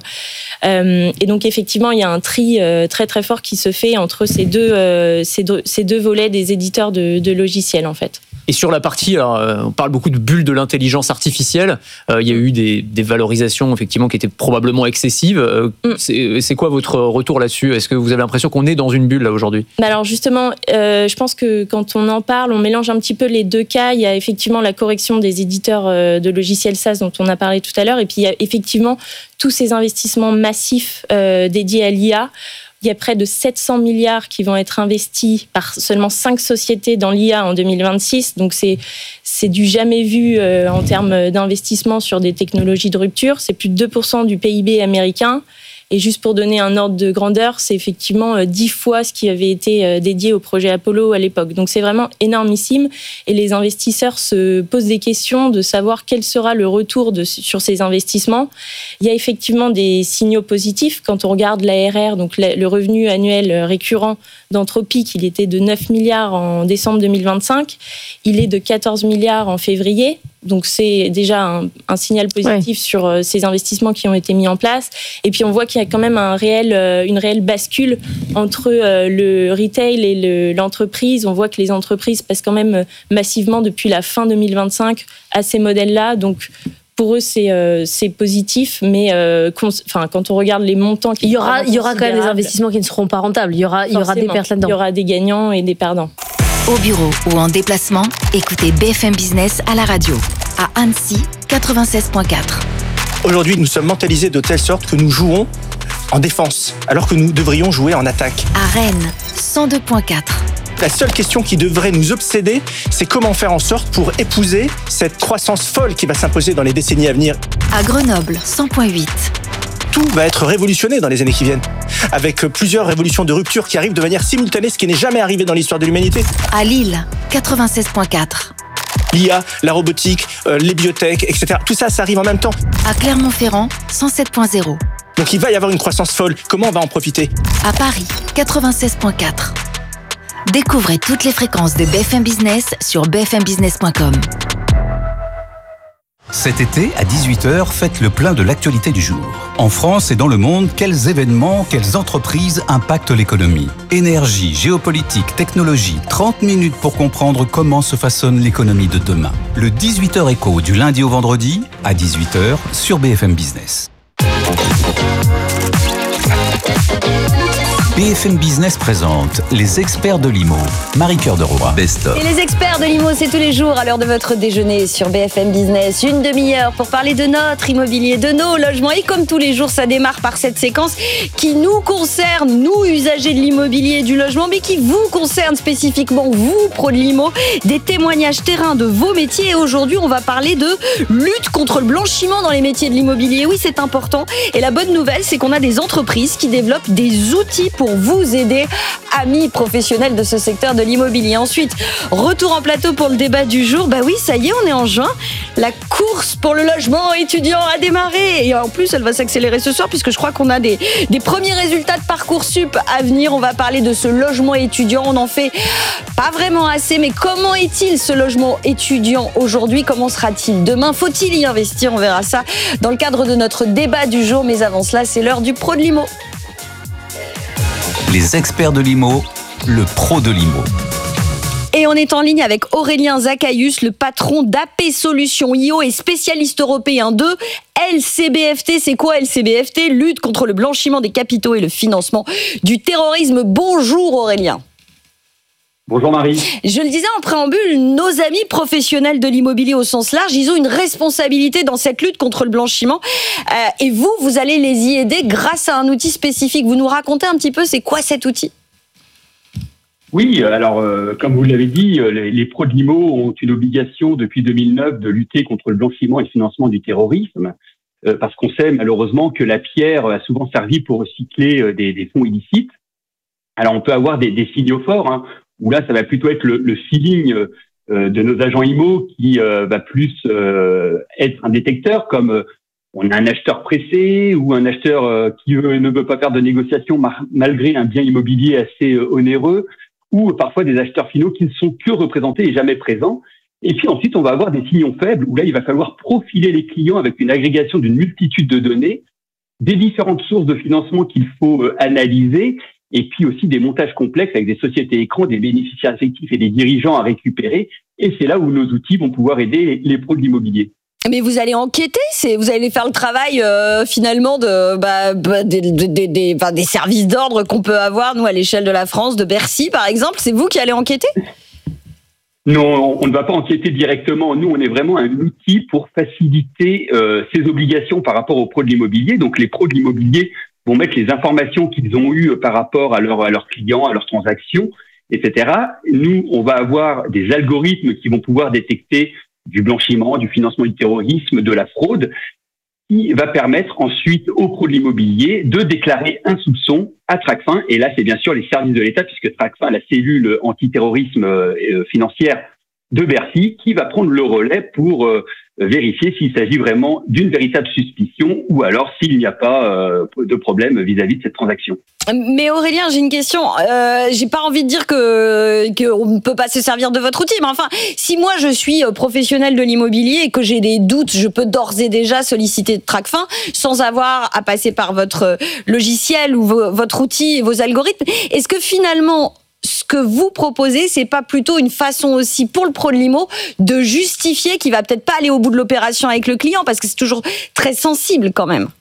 Euh, et donc, effectivement, il y a un tri euh, très, très fort qui se fait entre ces deux, euh, ces deux, ces deux volets des éditeurs de, de logiciels, en fait. Et sur la partie, alors, euh, on parle beaucoup de bulles de l'intelligence artificielle. Euh, il y a eu des, des valorisations effectivement qui étaient probablement excessives. Euh, mm. c'est, c'est quoi votre retour là-dessus ? Est-ce que vous avez l'impression qu'on est dans une bulle là aujourd'hui ? Bah alors justement, euh, je pense que quand on en parle, on mélange un petit peu les deux cas. Il y a effectivement la correction des éditeurs de logiciels SaaS dont on a parlé tout à l'heure, et puis il y a effectivement tous ces investissements massifs euh, dédiés à l'I A. Il y a près de sept cents milliards qui vont être investis par seulement cinq sociétés dans l'I A en deux mille vingt-six. Donc, c'est, c'est du jamais vu euh, en termes d'investissement sur des technologies de rupture. C'est plus de deux pour cent du P I B américain. Et juste pour donner un ordre de grandeur, c'est effectivement dix fois ce qui avait été dédié au projet Apollo à l'époque. Donc c'est vraiment énormissime. Et les investisseurs se posent des questions de savoir quel sera le retour de, sur ces investissements. Il y a effectivement des signaux positifs. Quand on regarde l'A R R, donc le revenu annuel récurrent d'Anthropic, il était de neuf milliards en décembre deux mille vingt-cinq. Il est de quatorze milliards en février. Donc c'est déjà un, un signal positif ouais. sur euh, ces investissements qui ont été mis en place. Et puis on voit qu'il y a quand même un réel, euh, une réelle bascule entre euh, le retail et le, l'entreprise. On voit que les entreprises passent quand même massivement depuis la fin deux mille vingt-cinq à ces modèles-là. Donc pour eux, c'est, euh, c'est positif, mais euh, cons- quand on regarde les montants... Il y aura, il y aura quand même des investissements qui ne seront pas rentables. Il y aura, il y aura des pertes là-dedans. Il y aura des gagnants et des perdants. Au bureau ou en déplacement, écoutez B F M Business à la radio. À Annecy, quatre-vingt-seize virgule quatre. Aujourd'hui, nous sommes mentalisés de telle sorte que nous jouons en défense, alors que nous devrions jouer en attaque. À Rennes, cent deux virgule quatre. La seule question qui devrait nous obséder, c'est comment faire en sorte pour épouser cette croissance folle qui va s'imposer dans les décennies à venir. À Grenoble, cent virgule huit. Tout va être révolutionné dans les années qui viennent, avec plusieurs révolutions de rupture qui arrivent de manière simultanée, ce qui n'est jamais arrivé dans l'histoire de l'humanité. À Lille, quatre-vingt-seize virgule quatre. L'I A, la robotique, euh, les biotech, et cetera. Tout ça, ça arrive en même temps. À Clermont-Ferrand, cent sept virgule zéro. Donc il va y avoir une croissance folle. Comment on va en profiter ? À Paris, quatre-vingt-seize virgule quatre. Découvrez toutes les fréquences de B F M Business sur b f m business point com. Cet été, à dix-huit heures, faites le plein de l'actualité du jour. En France et dans le monde, quels événements, quelles entreprises impactent l'économie ? Énergie, géopolitique, technologie, trente minutes pour comprendre comment se façonne l'économie de demain. Le dix-huit heures écho du lundi au vendredi, à dix-huit heures, sur B F M Business. B F M Business présente les experts de l'I M O. Marie-Cœur de Roy, Best of. Et les experts de l'I M O, c'est tous les jours à l'heure de votre déjeuner sur B F M Business. Une demi-heure pour parler de notre immobilier, de nos logements. Et comme tous les jours, ça démarre par cette séquence qui nous concerne, nous, usagers de l'immobilier et du logement, mais qui vous concerne spécifiquement, vous, pros de l'I M O. Des témoignages terrain de vos métiers. Et aujourd'hui, on va parler de lutte contre le blanchiment dans les métiers de l'immobilier. Oui, c'est important. Et la bonne nouvelle, c'est qu'on a des entreprises qui développent des outils pour vous aider, amis professionnels de ce secteur de l'immobilier. Ensuite, retour en plateau pour le débat du jour. Bah oui, ça y est, on est en juin. La course pour le logement étudiant a démarré. Et en plus, elle va s'accélérer ce soir puisque je crois qu'on a des, des premiers résultats de Parcoursup à venir. On va parler de ce logement étudiant. On en fait pas vraiment assez, mais comment est-il ce logement étudiant aujourd'hui ? Comment sera-t-il demain ? Faut-il y investir ? On verra ça dans le cadre de notre débat du jour. Mais avant cela, c'est l'heure du pro de l'I M O. Les experts de l'I M O, le pro de l'I M O. Et on est en ligne avec Aurélien Zaccaïus, le patron d'A P Solutions I O et spécialiste européen de L C B F T. C'est quoi L C B F T ? Lutte contre le blanchiment des capitaux et le financement du terrorisme. Bonjour Aurélien. Bonjour Marie. Je le disais en préambule, nos amis professionnels de l'immobilier au sens large, ils ont une responsabilité dans cette lutte contre le blanchiment. Euh, et vous, vous allez les y aider grâce à un outil spécifique. Vous nous racontez un petit peu, c'est quoi cet outil ? Oui, alors euh, comme vous l'avez dit, les, les pros de l'I M O ont une obligation depuis deux mille neuf de lutter contre le blanchiment et le financement du terrorisme, euh, parce qu'on sait malheureusement que la pierre a souvent servi pour recycler euh, des, des fonds illicites. Alors on peut avoir des, des signaux forts, hein, où là, ça va plutôt être le, le feeling euh, de nos agents I M O qui euh, va plus euh, être un détecteur, comme euh, on a un acheteur pressé ou un acheteur euh, qui veut, ne veut pas faire de négociation mar- malgré un bien immobilier assez euh, onéreux, ou parfois des acheteurs finaux qui ne sont que représentés et jamais présents. Et puis ensuite, on va avoir des signaux faibles, où là, il va falloir profiler les clients avec une agrégation d'une multitude de données, des différentes sources de financement qu'il faut euh, analyser, et puis aussi des montages complexes avec des sociétés écrans, des bénéficiaires effectifs et des dirigeants à récupérer. Et c'est là où nos outils vont pouvoir aider les pros de l'immobilier. Mais vous allez enquêter, c'est, vous allez faire le travail euh, finalement de, bah, bah, des, des, des, enfin, des services d'ordre qu'on peut avoir, nous, à l'échelle de la France, de Bercy par exemple. C'est vous qui allez enquêter ? Non, on ne va pas enquêter directement. Nous, on est vraiment un outil pour faciliter euh, ces obligations par rapport aux pros de l'immobilier. Donc les pros de l'immobilier vont mettre les informations qu'ils ont eues par rapport à, leur, à leurs clients, à leurs transactions, et cetera. Nous, on va avoir des algorithmes qui vont pouvoir détecter du blanchiment, du financement du terrorisme, de la fraude, qui va permettre ensuite aux pros de l'immobilier de déclarer un soupçon à Tracfin. Et là, c'est bien sûr les services de l'État, puisque Tracfin, la cellule antiterrorisme euh, financière de Bercy, qui va prendre le relais pour euh, vérifier s'il s'agit vraiment d'une véritable suspicion ou alors s'il n'y a pas euh, de problème vis-à-vis de cette transaction. Mais Aurélien, j'ai une question. Euh, j'ai pas envie de dire que qu'on ne peut pas se servir de votre outil, mais enfin, si moi je suis professionnel de l'immobilier et que j'ai des doutes, je peux d'ores et déjà solliciter Tracfin sans avoir à passer par votre logiciel ou vo- votre outil et vos algorithmes. Est-ce que finalement, ce que vous proposez, c'est pas plutôt une façon aussi pour le pro de l'I M O de justifier qu'il va peut-être pas aller au bout de l'opération avec le client, parce que c'est toujours très sensible quand même.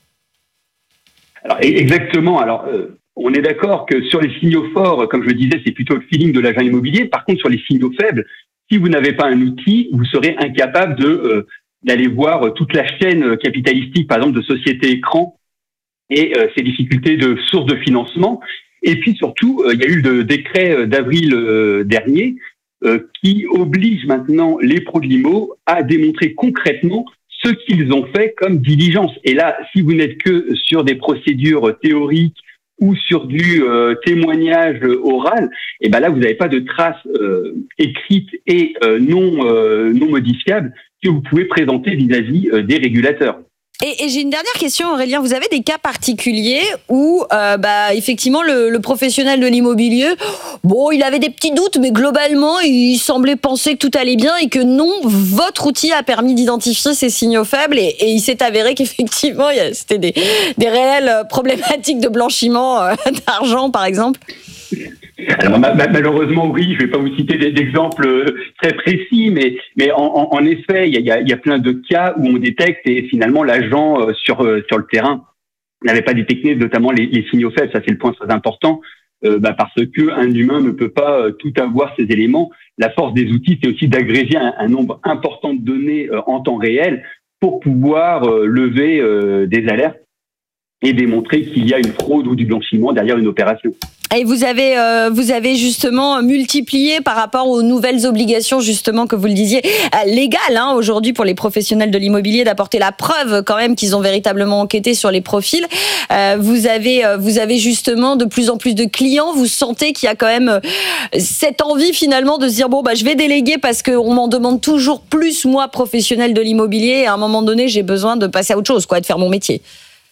Alors exactement. Alors euh, on est d'accord que sur les signaux forts, comme je le disais, c'est plutôt le feeling de l'agent immobilier. Par contre, sur les signaux faibles, si vous n'avez pas un outil, vous serez incapable de euh, d'aller voir toute la chaîne capitalistique, par exemple de sociétés écrans et euh, ces difficultés de sources de financement. Et puis surtout, euh, il y a eu le décret d'avril euh, dernier euh, qui oblige maintenant les pros de l'I M O à démontrer concrètement ce qu'ils ont fait comme diligence. Et là, si vous n'êtes que sur des procédures théoriques ou sur du euh, témoignage oral, et ben là, vous n'avez pas de traces euh, écrites et euh, non euh, non modifiables que vous pouvez présenter vis-à-vis euh, des régulateurs. Et, et j'ai une dernière question, Aurélien. Vous avez des cas particuliers où, euh, bah, effectivement, le, le professionnel de l'immobilier, bon, il avait des petits doutes, mais globalement, il semblait penser que tout allait bien et que non, votre outil a permis d'identifier ces signaux faibles et, et il s'est avéré qu'effectivement, il y a, c'était des, des réelles problématiques de blanchiment euh, d'argent, par exemple. Alors ma, ma, malheureusement, oui, je vais pas vous citer d'exemples très précis, mais, mais en, en, en effet, il y a, y a plein de cas où on détecte et finalement l'agent euh, sur, euh, sur le terrain n'avait pas détecté notamment les, les signaux faibles. Ça, c'est le point très important, euh, bah, parce que un humain ne peut pas euh, tout avoir ces éléments. La force des outils, c'est aussi d'agréger un, un nombre important de données euh, en temps réel pour pouvoir euh, lever euh, des alertes et démontrer qu'il y a une fraude ou du blanchiment derrière une opération. Et vous avez, euh, vous avez justement multiplié par rapport aux nouvelles obligations, justement, que vous le disiez, euh, légales, hein, aujourd'hui, pour les professionnels de l'immobilier, d'apporter la preuve quand même qu'ils ont véritablement enquêté sur les profils. Euh, vous avez, euh, vous avez justement de plus en plus de clients. Vous sentez qu'il y a quand même euh, cette envie finalement de se dire bon, bah, je vais déléguer parce qu'on m'en demande toujours plus, moi, professionnel de l'immobilier. Et à un moment donné, j'ai besoin de passer à autre chose, quoi, de faire mon métier.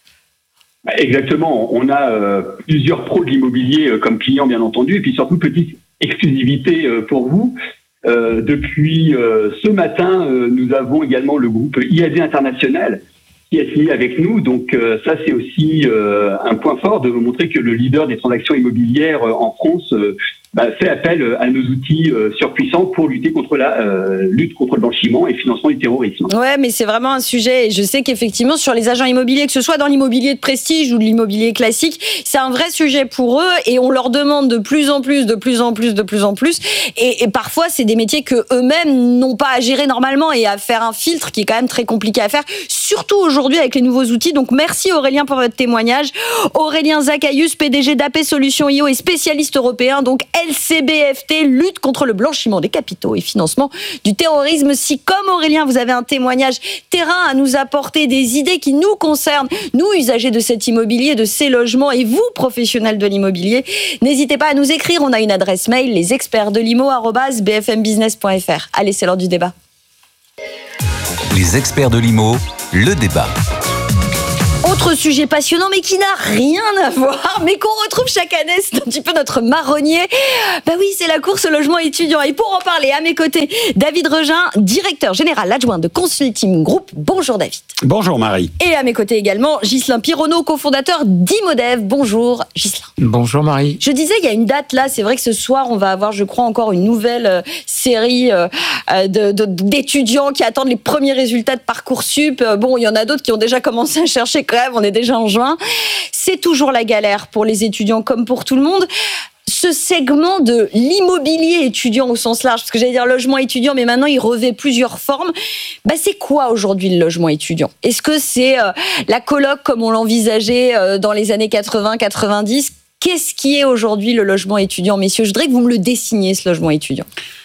Exactement. On a euh, plusieurs pros de l'immobilier euh, comme clients, bien entendu, et puis surtout, petite exclusivité euh, pour vous. Euh, depuis euh, ce matin, euh, nous avons également le groupe I A D International qui a signé avec nous. Donc euh, ça, c'est aussi euh, un point fort de montrer que le leader des transactions immobilières euh, en France euh, bah, fait appel à nos outils euh, surpuissants pour lutter contre la euh, lutte contre le blanchiment et le financement du terrorisme. Ouais, mais c'est vraiment un sujet. Et je sais qu'effectivement, sur les agents immobiliers, que ce soit dans l'immobilier de prestige ou de l'immobilier classique, c'est un vrai sujet pour eux et on leur demande de plus en plus, de plus en plus, de plus en plus. Et, et parfois, c'est des métiers que eux-mêmes n'ont pas à gérer normalement et à faire un filtre qui est quand même très compliqué à faire, surtout aujourd'hui avec les nouveaux outils. Donc, merci Aurélien pour votre témoignage. Aurélien Zachaius, P D G d'A P Solutions I O et spécialiste européen, donc L C B F T, lutte contre le blanchiment des capitaux et financement du terrorisme. Si, comme Aurélien, vous avez un témoignage terrain à nous apporter, des idées qui nous concernent, nous, usagers de cet immobilier, de ces logements, et vous, professionnels de l'immobilier, n'hésitez pas à nous écrire. On a une adresse mail, les experts de l'I M O arobase b f m business point f r. Allez, c'est l'heure du débat. Les experts de l'I M O, le débat. Autre sujet passionnant, mais qui n'a rien à voir, mais qu'on retrouve chaque année, c'est un petit peu notre marronnier. Bah oui, c'est la course au logement étudiant. Et pour en parler, à mes côtés, David Regin, directeur général adjoint de Consulting Group. Bonjour David. Bonjour Marie. Et à mes côtés également, Ghislain Pironneau, cofondateur d'Imodev. Bonjour Ghislain. Bonjour Marie. Je disais, il y a une date là, c'est vrai que ce soir, on va avoir, je crois, encore une nouvelle euh, série euh, de, de, d'étudiants qui attendent les premiers résultats de Parcoursup. Euh, bon, il y en a d'autres qui ont déjà commencé à chercher quand même. On est déjà en juin. C'est toujours la galère pour les étudiants comme pour tout le monde. Ce segment de l'immobilier étudiant au sens large, parce que j'allais dire logement étudiant, mais maintenant il revêt plusieurs formes. Bah, c'est quoi aujourd'hui le logement étudiant ? Est-ce que c'est euh, la coloc comme on l'envisageait euh, dans les années quatre-vingts quatre-vingt-dix ? Qu'est-ce qui est aujourd'hui le logement étudiant, messieurs ? Je voudrais que vous me le dessiniez, ce logement étudiant.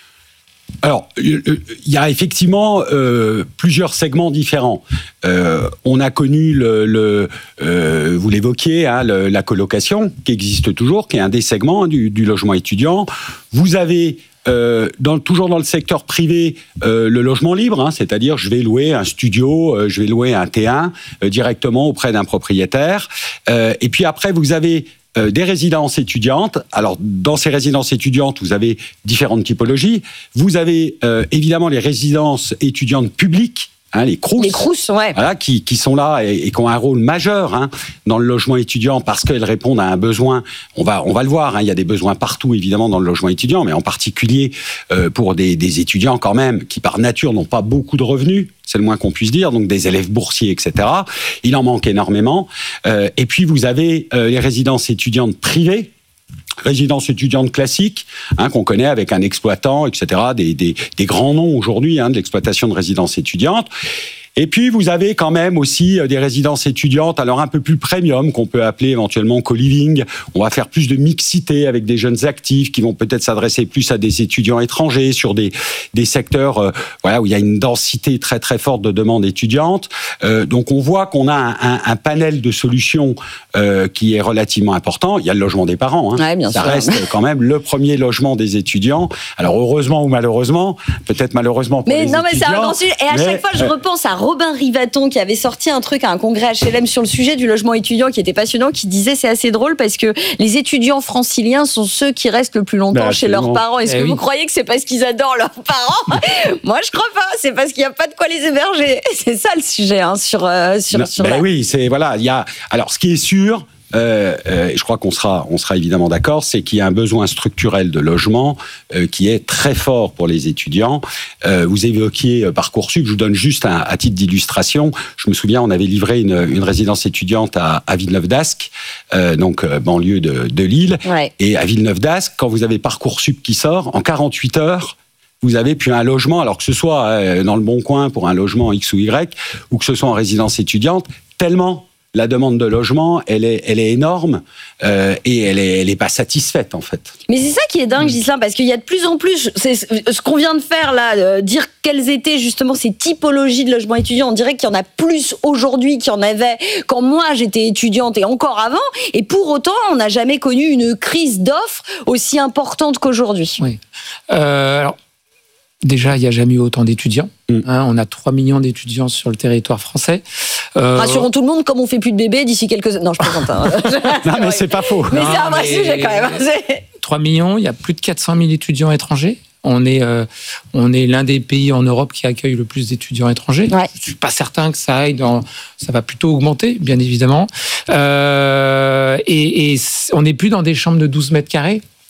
Alors, il y a effectivement euh, plusieurs segments différents. Euh, on a connu, le, le, euh, vous l'évoquiez, hein, le, la colocation, qui existe toujours, qui est un des segments du, du logement étudiant. Vous avez Euh, dans, toujours dans le secteur privé, euh, le logement libre, hein, c'est-à-dire je vais louer un studio, euh, je vais louer un T un euh, directement auprès d'un propriétaire. Euh, et puis après, vous avez euh, des résidences étudiantes. Alors, dans ces résidences étudiantes, vous avez différentes typologies. Vous avez euh, évidemment les résidences étudiantes publiques. Hein, les Crous, les Crous, ouais. Voilà, qui, qui sont là et, et qui ont un rôle majeur hein, dans le logement étudiant parce qu'elles répondent à un besoin. On va, on va le voir, hein, il y a des besoins partout évidemment dans le logement étudiant, mais en particulier euh, pour des, des étudiants quand même qui par nature n'ont pas beaucoup de revenus. C'est le moins qu'on puisse dire, donc des élèves boursiers, et cetera. Il en manque énormément. Euh, et puis vous avez euh, les résidences étudiantes privées. Résidence étudiante classique, hein, qu'on connaît avec un exploitant, et cetera, des, des, des grands noms aujourd'hui hein, de l'exploitation de résidences étudiantes. Et puis, vous avez quand même aussi des résidences étudiantes, alors un peu plus premium, qu'on peut appeler éventuellement co-living. On va faire plus de mixité avec des jeunes actifs qui vont peut-être s'adresser plus à des étudiants étrangers sur des, des secteurs euh, voilà, où il y a une densité très très forte de demandes étudiantes. Euh, donc, on voit qu'on a un, un, un panel de solutions euh, qui est relativement important. Il y a le logement des parents. Hein. Ouais, bien Ça sûr. reste quand même le premier logement des étudiants. Alors, heureusement ou malheureusement, peut-être malheureusement pour mais les non, mais étudiants. c'est un grand sujet. Et à mais, chaque fois, je euh, repense à Robin Rivaton qui avait sorti un truc à un congrès H L M sur le sujet du logement étudiant qui était passionnant, qui disait c'est assez drôle parce que les étudiants franciliens sont ceux qui restent le plus longtemps Bah, chez leurs parents. Est-ce Eh que oui. vous croyez que c'est parce qu'ils adorent leurs parents ? Moi, je crois pas. C'est parce qu'il n'y a pas de quoi les héberger. C'est ça le sujet hein, sur euh, sur, Non, sur ben la- oui, c'est voilà, il y a. Alors, ce qui est sûr. Euh, euh, je crois qu'on sera, on sera évidemment d'accord, c'est qu'il y a un besoin structurel de logement euh, qui est très fort pour les étudiants. Euh, vous évoquiez euh, Parcoursup, je vous donne juste un, à titre d'illustration. Je me souviens, on avait livré une, une résidence étudiante à, à Villeneuve-d'Ascq, euh, donc euh, banlieue de, de Lille. Ouais. Et à Villeneuve-d'Ascq, quand vous avez Parcoursup qui sort, en quarante-huit heures, vous avez puis un logement, alors que ce soit euh, dans le Bon Coin pour un logement X ou Y, ou que ce soit en résidence étudiante, tellement la demande de logement, elle est, elle est énorme euh, et elle est, elle est pas satisfaite en fait. Mais c'est ça qui est dingue, Ghislain, parce qu'il y a de plus en plus, c'est ce qu'on vient de faire là, euh, dire quelles étaient justement ces typologies de logements étudiants. On dirait qu'il y en a plus aujourd'hui qu'il y en avait quand moi j'étais étudiante et encore avant. Et pour autant, on n'a jamais connu une crise d'offres aussi importante qu'aujourd'hui. Oui. Euh, alors, déjà, il n'y a jamais eu autant d'étudiants. Mm. Hein, on a trois millions d'étudiants sur le territoire français. Euh, Rassurons tout le monde, comme on fait plus de bébés d'ici quelques années. Non, je plaisante. Hein. Non mais c'est pas faux. Mais Non, c'est un vrai mais- sujet quand même. C'est- trois millions, il y a plus de quatre cent mille étudiants étrangers. On est, euh, on est l'un des pays en Europe qui accueille le plus d'étudiants étrangers. Ouais. Je suis pas certain que ça aille dans, ça va plutôt augmenter, bien évidemment. Euh, et, et c- on n'est plus dans des chambres de douze mètres carrés,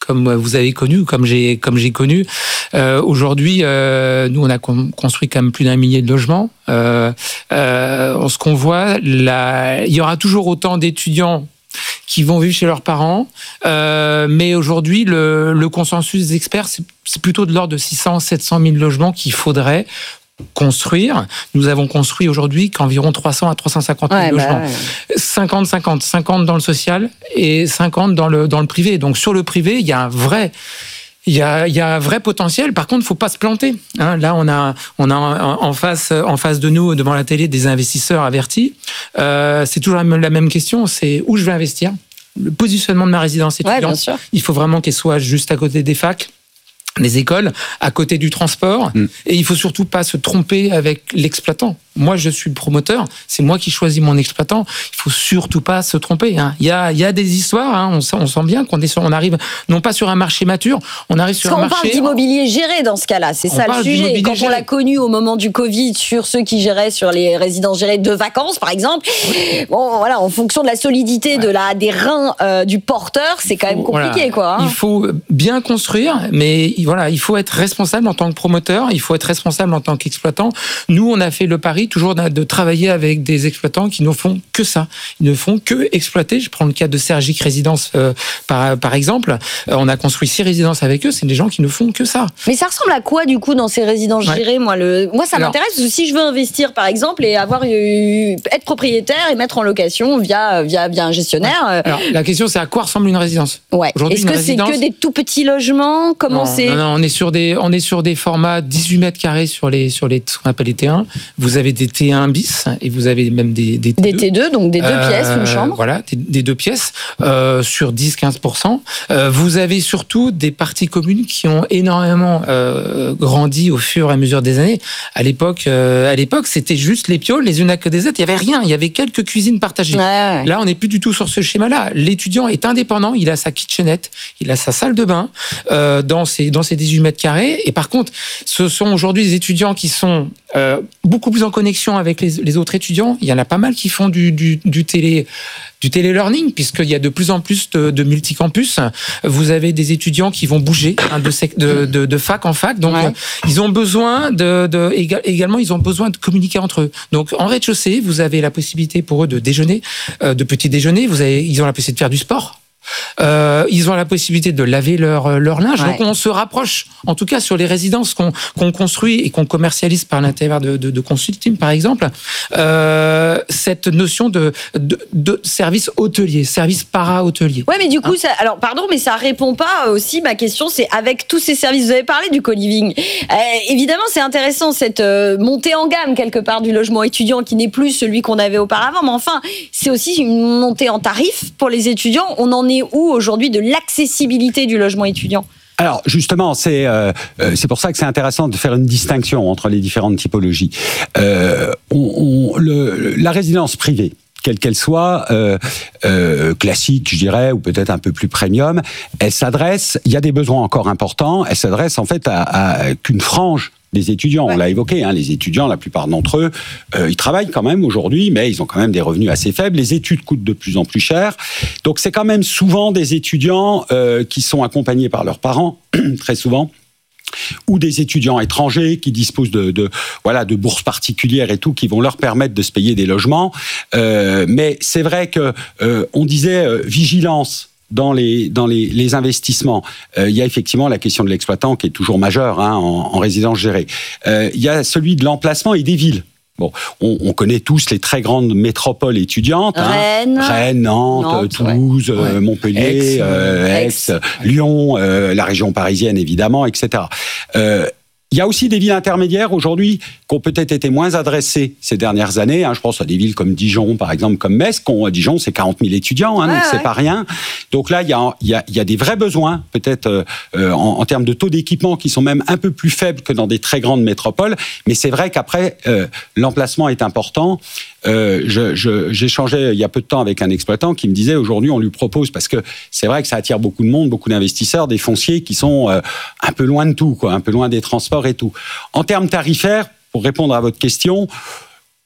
comme vous avez connu, comme j'ai comme j'ai connu. Euh, aujourd'hui, euh, nous on a con- construit quand même plus d'un millier de logements. Euh, euh, ce qu'on voit, là, il y aura toujours autant d'étudiants qui vont vivre chez leurs parents, euh, mais aujourd'hui le, le consensus des experts, c'est, c'est plutôt de l'ordre de six cents à sept cent mille logements qu'il faudrait construire. Nous avons construit aujourd'hui qu'environ trois cents à trois cent cinquante mille ouais, logements. Bah ouais. cinquante cinquante, cinquante dans le social et cinquante dans le, dans le privé. Donc sur le privé, il y a un vrai... Il y a, il y a un vrai potentiel. Par contre, faut pas se planter. Hein, là, on a, on a en face, en face de nous, devant la télé, des investisseurs avertis. Euh, c'est toujours la même, la même question. C'est où je vais investir. Le positionnement de ma résidence étudiante. Ouais, il faut vraiment qu'elle soit juste à côté des facs, des écoles, à côté du transport. Mmh. Et il faut surtout pas se tromper avec l'exploitant. Moi, je suis le promoteur. C'est moi qui choisis mon exploitant. Il faut surtout pas se tromper. Hein. Il y a, il y a des histoires. Hein. On, sent, on sent bien qu'on est sur, on arrive non pas sur un marché mature, on arrive sur Parce un marché. On parle d'immobilier géré dans ce cas-là. C'est on ça le sujet. Quand géré. On l'a connu au moment du Covid sur ceux qui géraient sur les résidences gérées de vacances, par exemple. Oui. Bon, voilà, en fonction de la solidité ouais. de la des reins euh, du porteur, c'est quand même compliqué, voilà. quoi. Hein. Il faut bien construire, mais voilà, il faut être responsable en tant que promoteur. Il faut être responsable en tant qu'exploitant. Nous, on a fait le pari toujours de travailler avec des exploitants qui ne font que ça. Ils ne font que exploiter. Je prends le cas de Sergic Résidence euh, par, par exemple. Euh, on a construit six résidences avec eux. C'est des gens qui ne font que ça. Mais ça ressemble à quoi du coup dans ces résidences ouais. gérées ? Moi, le... Moi, ça Alors, m'intéresse parce que si je veux investir par exemple et avoir eu... être propriétaire et mettre en location via via, via un gestionnaire. Ouais. Alors la question c'est à quoi ressemble une résidence ? Ouais. Est-ce que résidence... c'est que des tout petits logements ? Comment non, c'est ? Non, non, on est sur des on est sur des formats dix-huit mètres carrés sur les sur les ce qu'on appelle les T un. Vous avez des T un bis et vous avez même des, des T deux. Des T deux, donc des deux euh, pièces, une chambre. Voilà, des, des deux pièces euh, sur dix à quinze pour cent. Euh, vous avez surtout des parties communes qui ont énormément euh, grandi au fur et à mesure des années. À l'époque, euh, à l'époque, c'était juste les pioles, les unes à côté des autres. Il y avait rien. Il y avait quelques cuisines partagées. Ouais, ouais. Là, on n'est plus du tout sur ce schéma-là. L'étudiant est indépendant. Il a sa kitchenette, il a sa salle de bain euh, dans ses dans ses dix-huit mètres carrés. Et par contre, ce sont aujourd'hui des étudiants qui sont euh, beaucoup plus en connexion avec les, les autres étudiants. Il y en a pas mal qui font du, du, du télé, du télé-learning, puisqu'il y a de plus en plus de, de multicampus. Vous avez des étudiants qui vont bouger hein, de, de, de, de fac en fac. Donc, ouais. euh, ils ont besoin de, de, également, ils ont besoin de communiquer entre eux. Donc, en rez-de-chaussée, vous avez la possibilité pour eux de déjeuner, euh, de petit déjeuner. Vous avez, ils ont la possibilité de faire du sport. Euh, ils ont la possibilité de laver leur leur linge. Ouais. Donc on se rapproche, en tout cas sur les résidences qu'on qu'on construit et qu'on commercialise par l'intermédiaire de, de, de consulting, par exemple, euh, cette notion de, de de service hôtelier, service para-hôtelier. Ouais, mais du coup, hein ça, alors pardon, mais ça répond pas aussi. Ma question, c'est avec tous ces services, vous avez parlé du co-living. Euh, évidemment, c'est intéressant cette euh, montée en gamme quelque part du logement étudiant qui n'est plus celui qu'on avait auparavant. Mais enfin, c'est aussi une montée en tarif pour les étudiants. On en est où aujourd'hui de l'accessibilité du logement étudiant ? Alors justement, c'est euh, c'est pour ça que c'est intéressant de faire une distinction entre les différentes typologies. Euh, on, on, le, la résidence privée, quelle qu'elle soit, euh, euh, classique, je dirais, ou peut-être un peu plus premium, elle s'adresse. Il y a des besoins encore importants. Elle s'adresse en fait à, à qu'une frange des étudiants, ouais. On l'a évoqué, hein, les étudiants, la plupart d'entre eux, euh, ils travaillent quand même aujourd'hui, mais ils ont quand même des revenus assez faibles. Les études coûtent de plus en plus cher. Donc c'est quand même souvent des étudiants euh, qui sont accompagnés par leurs parents, très souvent, ou des étudiants étrangers qui disposent de, de voilà de bourses particulières et tout, qui vont leur permettre de se payer des logements. Euh, mais c'est vrai que euh, on disait euh, vigilance. Dans les dans les, les investissements, euh, il y a effectivement la question de l'exploitant qui est toujours majeure hein, en, en résidence gérée. Euh, il y a celui de l'emplacement et des villes. Bon, on, on connaît tous les très grandes métropoles étudiantes. Rennes, hein, Rennes, Nantes, Nantes Toulouse, ouais. euh, Montpellier, Aix, euh, Aix, Aix Lyon, euh, la région parisienne évidemment, et cetera. Euh, Il y a aussi des villes intermédiaires aujourd'hui qui ont peut-être été moins adressées ces dernières années. Hein. Je pense à des villes comme Dijon, par exemple, comme Metz. Qu'on, Dijon, c'est quarante mille étudiants, hein, ouais, donc ouais. c'est pas rien. Donc là, il y a, il y a, il y a des vrais besoins, peut-être euh, en, en termes de taux d'équipement, qui sont même un peu plus faibles que dans des très grandes métropoles. Mais c'est vrai qu'après, euh, l'emplacement est important. Euh, je, je, j'échangeais il y a peu de temps avec un exploitant qui me disait aujourd'hui on lui propose, parce que c'est vrai que ça attire beaucoup de monde, beaucoup d'investisseurs, des fonciers qui sont euh, un peu loin de tout, quoi, un peu loin des transports et tout. En termes tarifaires, pour répondre à votre question,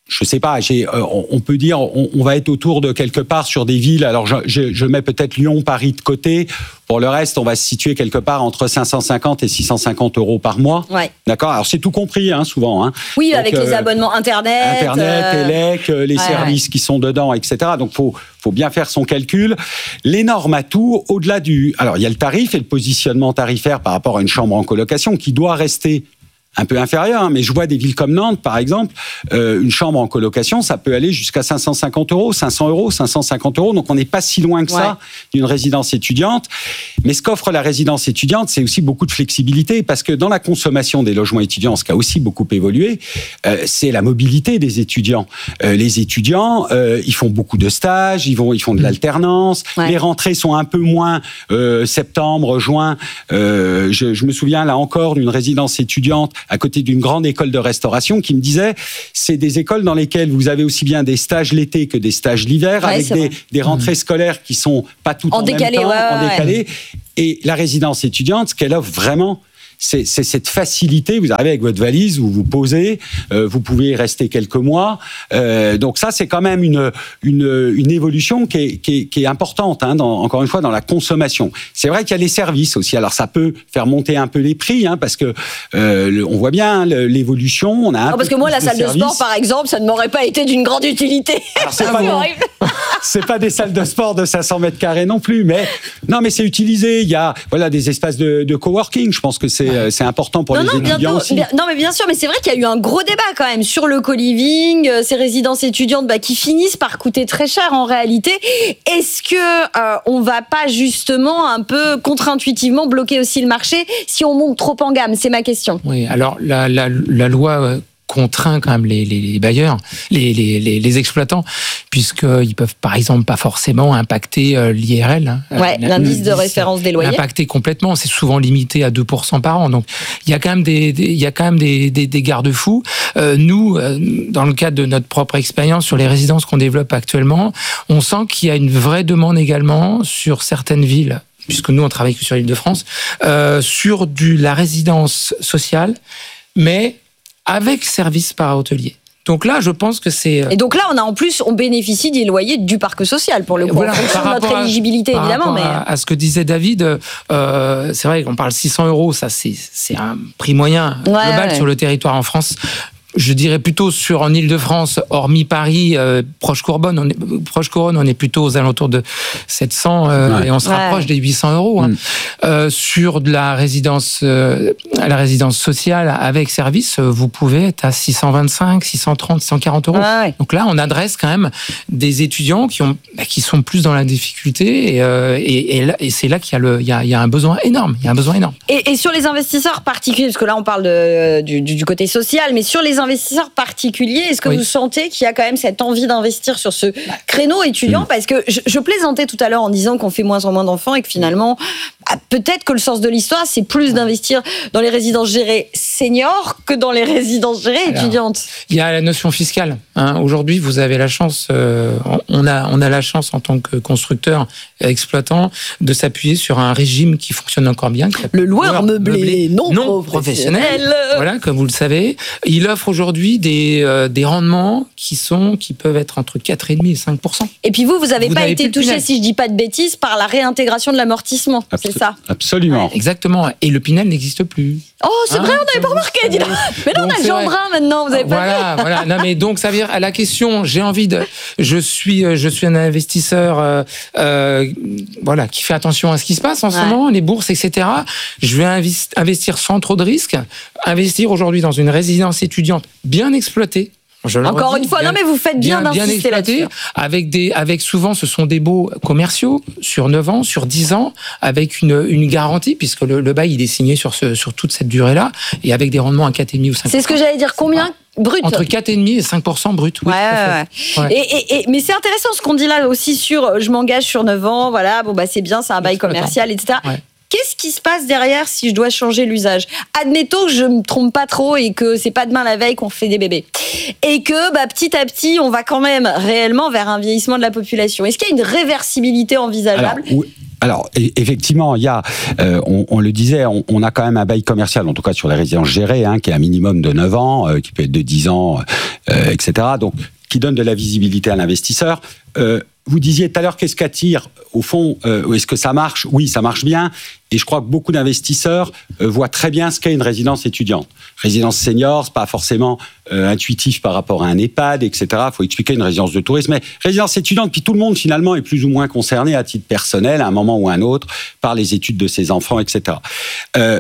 je sais pas, j'ai, euh, on peut dire, on, on va être autour de quelque part sur des villes. Alors, je, je, je mets peut-être Lyon, Paris de côté. Pour le reste, on va se situer quelque part entre cinq cent cinquante et six cent cinquante euros par mois. Ouais. D'accord. Alors, c'est tout compris, hein, souvent. Hein. Oui, Donc, avec euh, les abonnements Internet. Internet, euh... Elec, euh, les ouais, services ouais. qui sont dedans, et cetera. Donc, faut, faut bien faire son calcul. L'énorme atout, au-delà du... Alors, il y a le tarif et le positionnement tarifaire par rapport à une chambre en colocation qui doit rester un peu inférieur, hein, mais je vois des villes comme Nantes, par exemple, euh, une chambre en colocation, ça peut aller jusqu'à cinq cent cinquante euros, cinq cents euros, cinq cent cinquante euros, donc on n'est pas si loin que ça ouais. d'une résidence étudiante. Mais ce qu'offre la résidence étudiante, c'est aussi beaucoup de flexibilité, parce que dans la consommation des logements étudiants, ce qui a aussi beaucoup évolué, euh, c'est la mobilité des étudiants. Euh, les étudiants, euh, ils font beaucoup de stages, ils vont, ils font de l'alternance, ouais. les rentrées sont un peu moins euh, septembre, juin. Euh, je, je me souviens là encore d'une résidence étudiante à côté d'une grande école de restauration qui me disait, c'est des écoles dans lesquelles vous avez aussi bien des stages l'été que des stages l'hiver, ouais, avec des, des rentrées mmh. scolaires qui sont pas toutes en, en décalé, même temps, ouais, en décalé. Ouais. Et la résidence étudiante, ce qu'elle offre vraiment, c'est, c'est cette facilité. Vous arrivez avec votre valise, vous vous posez, euh, vous pouvez y rester quelques mois. Euh, donc ça, c'est quand même une une, une évolution qui est, qui est, qui est importante. Hein, dans, encore une fois, dans la consommation. C'est vrai qu'il y a les services aussi. Alors ça peut faire monter un peu les prix, hein, parce que euh, le, on voit bien l'évolution. On a un non, parce que moi, la salle de sport, par exemple, ça ne m'aurait pas été d'une grande utilité. Alors c'est pas, non, c'est pas des salles de sport de cinq cents mètres carrés non plus, mais non, mais c'est utilisé. Il y a voilà des espaces de, de coworking. Je pense que c'est c'est important pour non, les non, étudiants bientôt, aussi. Bien, non, mais bien sûr, mais c'est vrai qu'il y a eu un gros débat quand même sur le co-living, euh, ces résidences étudiantes bah, qui finissent par coûter très cher en réalité. Est-ce que euh, on va pas justement un peu contre-intuitivement bloquer aussi le marché si on monte trop en gamme? C'est ma question. Oui, alors la, la, la loi... Euh... contraint quand même les, les, les bailleurs, les, les, les, les exploitants, puisqu'ils peuvent par exemple pas forcément impacter euh, l'I R L. Hein, ouais, l'indice de référence des loyers. Impacter complètement, c'est souvent limité à deux pour cent par an. Donc il y a quand même des, des il y a quand même des, des, des garde-fous. Euh, nous, euh, dans le cadre de notre propre expérience sur les résidences qu'on développe actuellement, on sent qu'il y a une vraie demande également sur certaines villes, puisque nous on travaille que sur l'Île-de-France, euh, sur du la résidence sociale, mais avec service par hôtelier. Donc là, je pense que c'est... Et donc là, on a en plus, on bénéficie des loyers du parc social, pour le coup, voilà, en fonction de notre éligibilité, à, évidemment. Par mais... à, à ce que disait David, euh, c'est vrai qu'on parle six cents euros, ça c'est, c'est un prix moyen ouais, global ouais. sur le territoire en France. Je dirais plutôt sur en Île-de-France, hormis Paris, euh, proche Couronne, on est proche Couronne, on est plutôt aux alentours de sept cents euh, ouais. et on se rapproche ouais. des huit cents euros. Hein. Mm. Euh, sur de la résidence, euh, la résidence sociale avec service, vous pouvez être à six cent vingt-cinq, six cent trente, six cent quarante euros. Ouais. Donc là, on adresse quand même des étudiants qui ont, qui sont plus dans la difficulté et, euh, et, et, là, et c'est là qu'il y a le, il y a, il y a un besoin énorme. Il y a un besoin énorme. Et, et sur les investisseurs particuliers, parce que là on parle de, du, du côté social, mais sur les investisseurs particuliers, est-ce que oui. vous sentez qu'il y a quand même cette envie d'investir sur ce créneau étudiant? mmh. Parce que je, je plaisantais tout à l'heure en disant qu'on fait moins en moins d'enfants et que finalement, bah, peut-être que le sens de l'histoire, c'est plus d'investir dans les résidences gérées seniors que dans les résidences gérées Alors, étudiantes. Il y a la notion fiscale. Hein. Aujourd'hui, vous avez la chance, euh, on a, on a la chance en tant que constructeur, exploitant, de s'appuyer sur un régime qui fonctionne encore bien. Le loueur meublé, meublé non, non professionnel. professionnel. Voilà, comme vous le savez. Il offre aujourd'hui des, euh, des rendements qui sont, qui peuvent être entre quatre virgule cinq et cinq pour cent. Et puis vous, vous n'avez pas été touché, si je dis pas de bêtises, par la réintégration de l'amortissement. Absol- c'est ça? Absolument. Ouais. Exactement. Et le Pinel n'existe plus. Oh, c'est hein, vrai, on n'avait pas remarqué, dis donc. Mais non, donc, on a le Gendrin maintenant, vous avez pas Voilà, vu. voilà. Non, mais donc, ça veut dire, à la question, j'ai envie de, je suis, je suis un investisseur, euh, euh, voilà, qui fait attention à ce qui se passe en ce ouais. moment, les bourses, et cetera. Je vais invest- investir sans trop de risques. Investir aujourd'hui dans une résidence étudiante bien exploitée. Encore redis, une fois, bien, non mais vous faites bien, bien d'insister là-dessus. Avec des, avec souvent, ce sont des baux commerciaux sur neuf ans, sur dix ans, avec une, une garantie, puisque le, le bail il est signé sur ce, sur toute cette durée-là, et avec des rendements à quatre virgule cinq pour cent ou cinq pour cent. C'est ce que j'allais dire. Combien? Brut. Entre quatre virgule cinq et cinq pour cent brut. Oui, ouais, ouais, ouais. Et, et, et, mais c'est intéressant ce qu'on dit là aussi sur, je m'engage sur neuf ans, voilà, bon bah c'est bien, c'est un bail commercial, et cetera. Ouais. Qu'est-ce qui se passe derrière si je dois changer l'usage? Admettons que je me trompe pas trop et que c'est pas demain la veille qu'on fait des bébés. Et que, bah, petit à petit, on va quand même réellement vers un vieillissement de la population. Est-ce qu'il y a une réversibilité envisageable? Alors, oui. Alors, effectivement, il y a, euh, on, on le disait, on, on a quand même un bail commercial, en tout cas sur les résidences gérées, hein, qui est un minimum de neuf ans, euh, qui peut être de dix ans, euh, et cetera. Donc, qui donne de la visibilité à l'investisseur. Euh, vous disiez tout à l'heure, qu'est-ce qu'attire au fond, euh, est-ce que ça marche ? Oui, ça marche bien. Et je crois que beaucoup d'investisseurs euh, voient très bien ce qu'est une résidence étudiante. Résidence senior, c'est pas forcément euh, intuitif par rapport à un EHPAD, et cetera. Il faut expliquer une résidence de tourisme. Mais résidence étudiante, puis tout le monde finalement est plus ou moins concerné à titre personnel, à un moment ou à un autre, par les études de ses enfants, et cetera. Euh,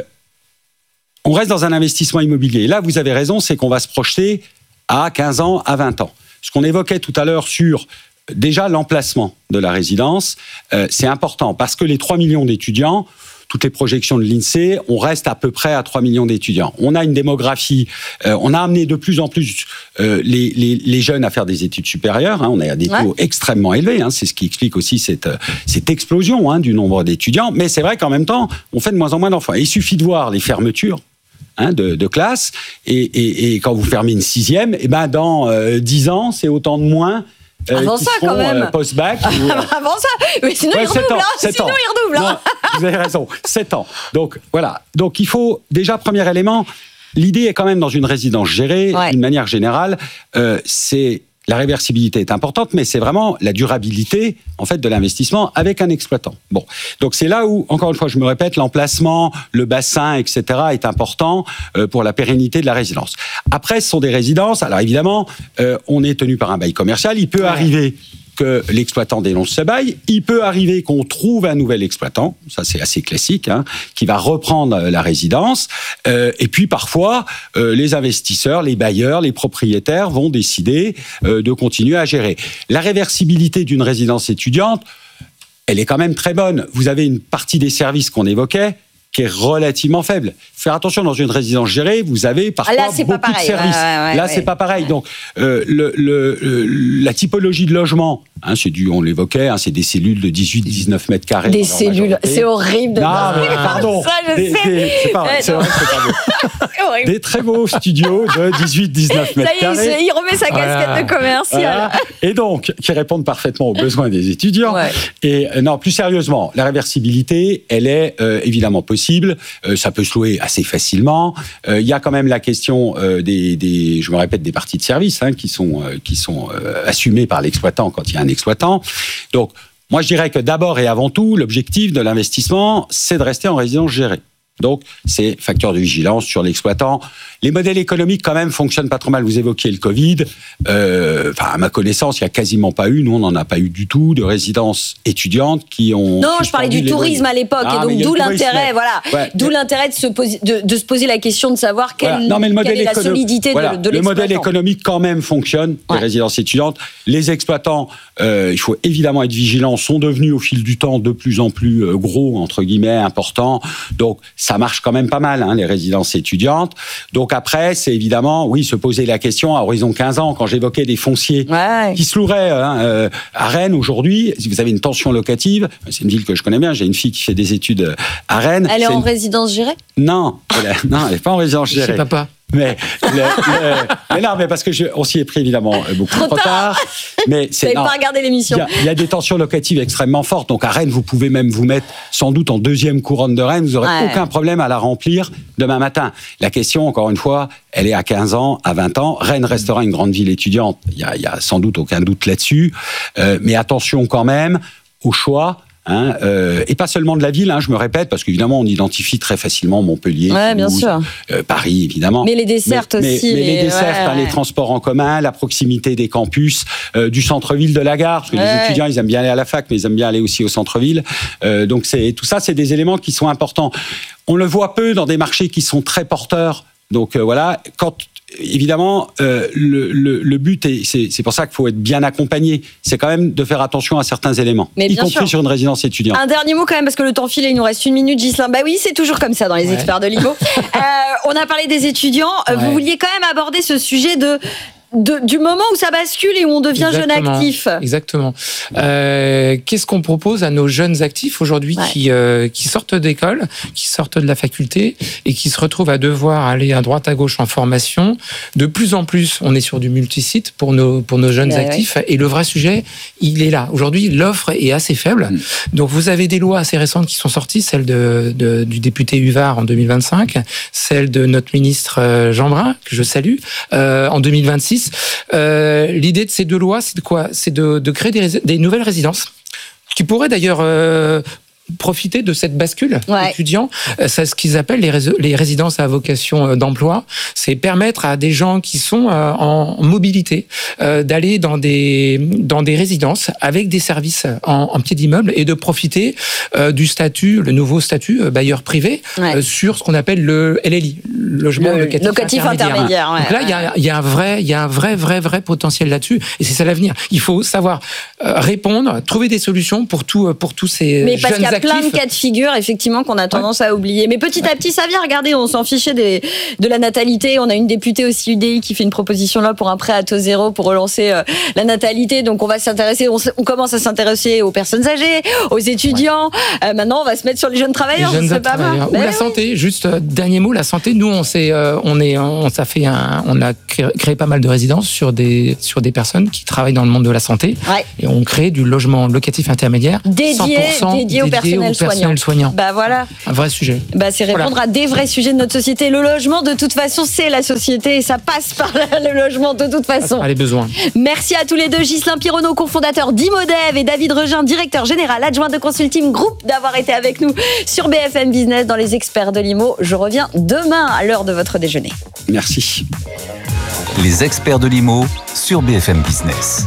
on reste dans un investissement immobilier. Et là, vous avez raison, c'est qu'on va se projeter à quinze ans, à vingt ans. Ce qu'on évoquait tout à l'heure sur déjà l'emplacement de la résidence, euh, c'est important parce que les trois millions d'étudiants, toutes les projections de l'INSEE, on reste à peu près à trois millions d'étudiants. On a une démographie, euh, on a amené de plus en plus euh, les, les, les jeunes à faire des études supérieures. Hein, on a des taux ouais. extrêmement élevés. Hein, c'est ce qui explique aussi cette, cette explosion hein, du nombre d'étudiants. Mais c'est vrai qu'en même temps, on fait de moins en moins d'enfants. Et il suffit de voir les fermetures. Hein, de, de classe, et, et, et quand vous fermez une sixième, et ben dans euh, dix ans, c'est autant de moins euh, Avant qui ça, seront, quand même. euh, post-bac. ou, euh... Avant ça, mais sinon ouais, il redouble, ans, hein. sept Sinon ans. il redouble. Hein. Non, vous avez raison, sept ans. Donc voilà, donc il faut déjà, premier élément, l'idée est quand même dans une résidence gérée, ouais. d'une manière générale, euh, c'est la réversibilité est importante, mais c'est vraiment la durabilité en fait de l'investissement avec un exploitant. Bon, donc c'est là où, encore une fois, je me répète, l'emplacement, le bassin, et cetera est important euh, pour la pérennité de la résidence. Après, ce sont des résidences. Alors évidemment, euh, on est tenu par un bail commercial. Il peut ouais. arriver que l'exploitant dénonce ce bail. Il peut arriver qu'on trouve un nouvel exploitant, ça c'est assez classique, hein, qui va reprendre la résidence. Euh, et puis parfois, euh, les investisseurs, les bailleurs, les propriétaires vont décider euh, de continuer à gérer. La réversibilité d'une résidence étudiante, elle est quand même très bonne. Vous avez une partie des services qu'on évoquait qui est relativement faible. Faire attention, dans une résidence gérée, vous avez parfois là, c'est beaucoup pas pareil. de services. Ouais, ouais, ouais, là, ouais. c'est pas pareil. Donc, euh, le, le, le, la typologie de logement, hein, c'est du, on l'évoquait, hein, c'est des cellules de dix-huit à dix-neuf mètres carrés. Des cellules, c'est horrible de non, dire mais, pardon. ça, je des, sais. Des, c'est pas vrai, c'est vrai que c'est pas beau. C'est horrible. Des très beaux studios de dix-huit à dix-neuf mètres carrés. Ça y est, il remet sa casquette voilà. de commercial. Voilà. Et donc, qui répondent parfaitement aux besoins des étudiants. Ouais. Et euh, non, plus sérieusement, la réversibilité, elle est euh, évidemment possible. Euh, ça peut se louer assez facilement. Il euh, y a quand même la question euh, des, des, je me répète, des parties de service hein, qui sont euh, qui sont euh, assumées par l'exploitant quand il y a un exploitant. Donc, moi, je dirais que d'abord et avant tout, l'objectif de l'investissement, c'est de rester en résidence gérée. Donc, c'est facteur de vigilance sur l'exploitant. Les modèles économiques, quand même, fonctionnent pas trop mal. Vous évoquiez le Covid. Euh, enfin, à ma connaissance, il y a quasiment pas eu, nous, on n'en a pas eu du tout, de résidences étudiantes qui ont... Non, je parlais du tourisme à l'époque, ah, et donc d'où l'intérêt, voilà, ouais. d'où l'intérêt de se, poser, de, de se poser la question de savoir quelle, voilà. non, mais le modèle quelle est la solidité voilà. de, de l'exploitant. Le modèle économique, quand même, fonctionne, ouais. les résidences étudiantes. Les exploitants, euh, il faut évidemment être vigilant, sont devenus au fil du temps de plus en plus euh, gros, entre guillemets, importants. Donc, ça marche quand même pas mal, hein, les résidences étudiantes. Donc après, c'est évidemment, oui, se poser la question à horizon quinze ans, quand j'évoquais des fonciers ouais. qui se loueraient hein, euh, à Rennes aujourd'hui, si vous avez une tension locative, c'est une ville que je connais bien, j'ai une fille qui fait des études à Rennes. Elle est en une... résidence gérée ? Non, elle est, non, elle n'est pas en résidence gérée. C'est papa. Mais, le, le, mais non, mais parce que je, on s'y est pris évidemment beaucoup trop, trop tard. Mais c'est, vous n'avez pas regardé l'émission. Il y, y a des tensions locatives extrêmement fortes. Donc à Rennes, vous pouvez même vous mettre sans doute en deuxième couronne de Rennes. Vous n'aurez ouais. aucun problème à la remplir demain matin. La question, encore une fois, elle est à quinze ans, à vingt ans. Rennes restera une grande ville étudiante. Il y a, y a sans doute aucun doute là-dessus. Euh, mais attention quand même au choix. Hein, euh, et pas seulement de la ville, hein, je me répète, parce qu'évidemment, on identifie très facilement Montpellier, ouais, Toulouse, bien sûr. Euh, Paris, évidemment. Mais les dessertes mais, aussi. Mais, mais les, les dessertes, ouais, hein, ouais. les transports en commun, la proximité des campus, euh, du centre-ville de la gare, parce que ouais. les étudiants, ils aiment bien aller à la fac, mais ils aiment bien aller aussi au centre-ville. Euh, donc, c'est, tout ça, c'est des éléments qui sont importants. On le voit peu dans des marchés qui sont très porteurs. Donc, euh, voilà, quand... Évidemment, euh, le, le, le but, est, c'est, c'est pour ça qu'il faut être bien accompagné, c'est quand même de faire attention à certains éléments, mais y compris sûr. Sur une résidence étudiante. Un dernier mot quand même, parce que le temps file et il nous reste une minute, Ghislain. Bah oui, c'est toujours comme ça dans les ouais. experts de l'I M O. euh, on a parlé des étudiants, ouais. vous vouliez quand même aborder ce sujet de de, du moment où ça bascule et où on devient Exactement. jeune actif. Exactement. Euh, qu'est-ce qu'on propose à nos jeunes actifs aujourd'hui Ouais. qui, euh, qui sortent d'école, qui sortent de la faculté et qui se retrouvent à devoir aller à droite à gauche en formation? De plus en plus, on est sur du multisite pour nos, pour nos jeunes Ouais, actifs. Et le vrai sujet, il est là. Aujourd'hui, l'offre est assez faible. Mmh. Donc, vous avez des lois assez récentes qui sont sorties, celle de, de, du député Huvar en deux mille vingt-cinq, celle de notre ministre Jean Brun, que je salue, euh, en deux mille vingt-six. Euh, l'idée de ces deux lois, c'est de quoi? C'est de, de créer des, des nouvelles résidences qui pourraient d'ailleurs euh, profiter de cette bascule ouais. étudiant. C'est ce qu'ils appellent les, rés- les résidences à vocation d'emploi. C'est permettre à des gens qui sont euh, en mobilité euh, d'aller dans des, dans des résidences avec des services en, en pied d'immeuble et de profiter euh, du statut, le nouveau statut euh, bailleur privé ouais. euh, sur ce qu'on appelle le L L I, le logement le, locatif, locatif intermédiaire. intermédiaire ouais, Donc là, il ouais. y, y a un vrai, il y a un vrai, vrai, vrai potentiel là-dessus, et c'est ça l'avenir. Il faut savoir euh, répondre, trouver des solutions pour tout, pour tous ces Mais parce jeunes qu'il y a actifs. plein de cas de figure, effectivement, qu'on a tendance ouais. à oublier. Mais petit à petit, ça vient. Regardez, on s'en fichait des, de la natalité. On a une députée aussi U D I qui fait une proposition là pour un prêt à taux zéro pour relancer euh, la natalité. Donc on va s'intéresser, on, on commence à s'intéresser aux personnes âgées, aux étudiants. Ouais. Euh, maintenant, on va se mettre sur les jeunes travailleurs. Les jeunes c'est pas mal. Ou ben la oui. santé. Juste euh, dernier mot, la santé. Nous, on s'est, euh, on est, on ça fait un, on a créé, créé pas mal de résidences sur des, sur des personnes qui travaillent dans le monde de la santé. Ouais. Et on crée du logement locatif intermédiaire dédié, dédié au personnel, au personnel soignant. soignant. Bah voilà. Un vrai sujet. Bah c'est répondre voilà. à des vrais sujets de notre société. Le logement, de toute façon, c'est la société et ça passe par le logement de toute façon. Par les besoins. Merci à tous les deux, Ghislain Pironneau, cofondateur d'Imodev, et David Regin, directeur général adjoint de Consulting Group, d'avoir été avec nous sur B F M Business dans les experts de l'Imo. Je reviens demain à l'heure de votre déjeuner. Merci. Les experts de l'Imo sur B F M Business.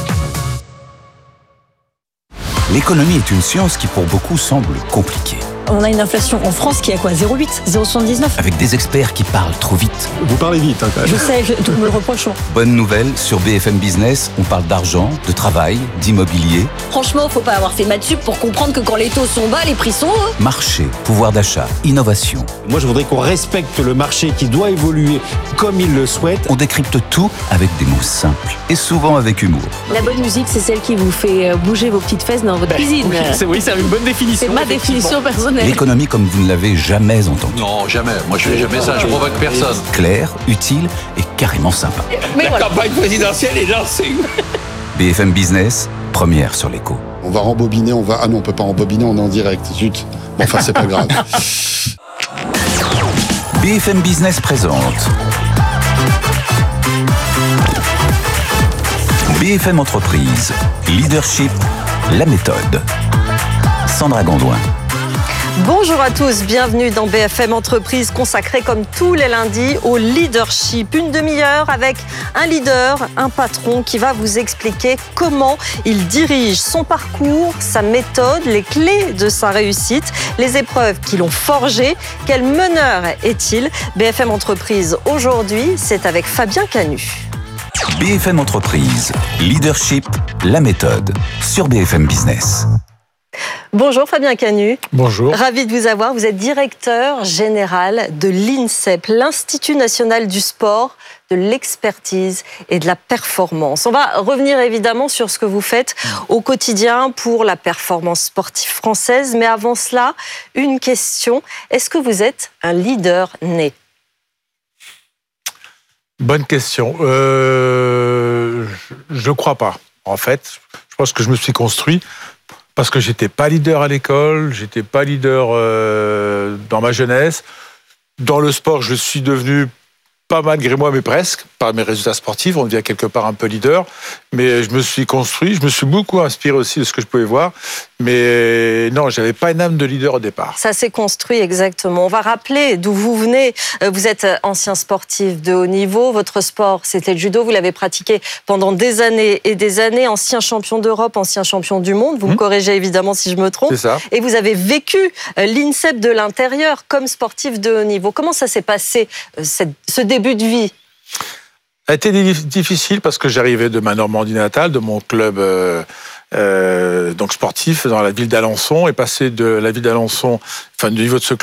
L'économie est une science qui pour beaucoup semble compliquée. On a une inflation en France qui est à quoi zéro virgule huit, zéro virgule soixante-dix-neuf. Avec des experts qui parlent trop vite. Vous parlez vite, hein, quand même. Je sais, je, tout me le reproche. Bonne nouvelle, sur B F M Business, on parle d'argent, de travail, d'immobilier. Franchement, faut pas avoir fait maths sup pour comprendre que quand les taux sont bas, les prix sont hauts. Marché, pouvoir d'achat, innovation. Moi, je voudrais qu'on respecte le marché qui doit évoluer comme il le souhaite. On décrypte tout avec des mots simples et souvent avec humour. La bonne musique, c'est celle qui vous fait bouger vos petites fesses dans votre ben, cuisine. Oui, c'est, oui, c'est une bonne définition. C'est ma définition personnelle. L'économie comme vous ne l'avez jamais entendue. Non, jamais. Moi, je fais jamais ça. Je provoque personne. Claire, utile et carrément sympa. Mais La voilà. campagne présidentielle est lancée. B F M Business, première sur l'écho. On va rembobiner, on va... Ah non, on peut pas rembobiner, on est en direct. Zut. Bon, enfin, c'est pas grave. B F M Business présente B F M Entreprise, Leadership, la méthode. Sandra Gondouin. Bonjour à tous, bienvenue dans B F M Entreprise consacrée comme tous les lundis au leadership. Une demi-heure avec un leader, un patron qui va vous expliquer comment il dirige son parcours, sa méthode, les clés de sa réussite, les épreuves qui l'ont forgé. Quel meneur est-il? B F M Entreprise aujourd'hui, c'est avec Fabien Canu. B F M Entreprise, Leadership, la méthode sur B F M Business. Bonjour Fabien Canu. Bonjour. Ravi de vous avoir. Vous êtes directeur général de l'INSEP, l'Institut national du sport, de l'expertise et de la performance. On va revenir évidemment sur ce que vous faites au quotidien pour la performance sportive française. Mais avant cela, une question. Est-ce que vous êtes un leader né ? Bonne question. Euh, je ne crois pas. En fait, je pense que je me suis construit parce que j'étais pas leader à l'école, j'étais pas leader euh, dans ma jeunesse. Dans le sport, je suis devenu, pas malgré moi, mais presque, par mes résultats sportifs, on devient quelque part un peu leader. Mais je me suis construit, je me suis beaucoup inspiré aussi de ce que je pouvais voir. Mais non, j'avais pas une âme de leader au départ. Ça s'est construit exactement. On va rappeler d'où vous venez. Vous êtes ancien sportif de haut niveau. Votre sport, c'était le judo. Vous l'avez pratiqué pendant des années et des années. Ancien champion d'Europe, ancien champion du monde. Vous mmh. me corrigez évidemment si je me trompe. C'est ça. Et vous avez vécu l'INSEP de l'intérieur comme sportif de haut niveau. Comment ça s'est passé, cette, ce début de vie ? Ça a été difficile parce que j'arrivais de ma Normandie natale, de mon club euh, euh, donc sportif dans la ville d'Alençon, et passer de la ville d'Alençon, enfin du niveau de ce club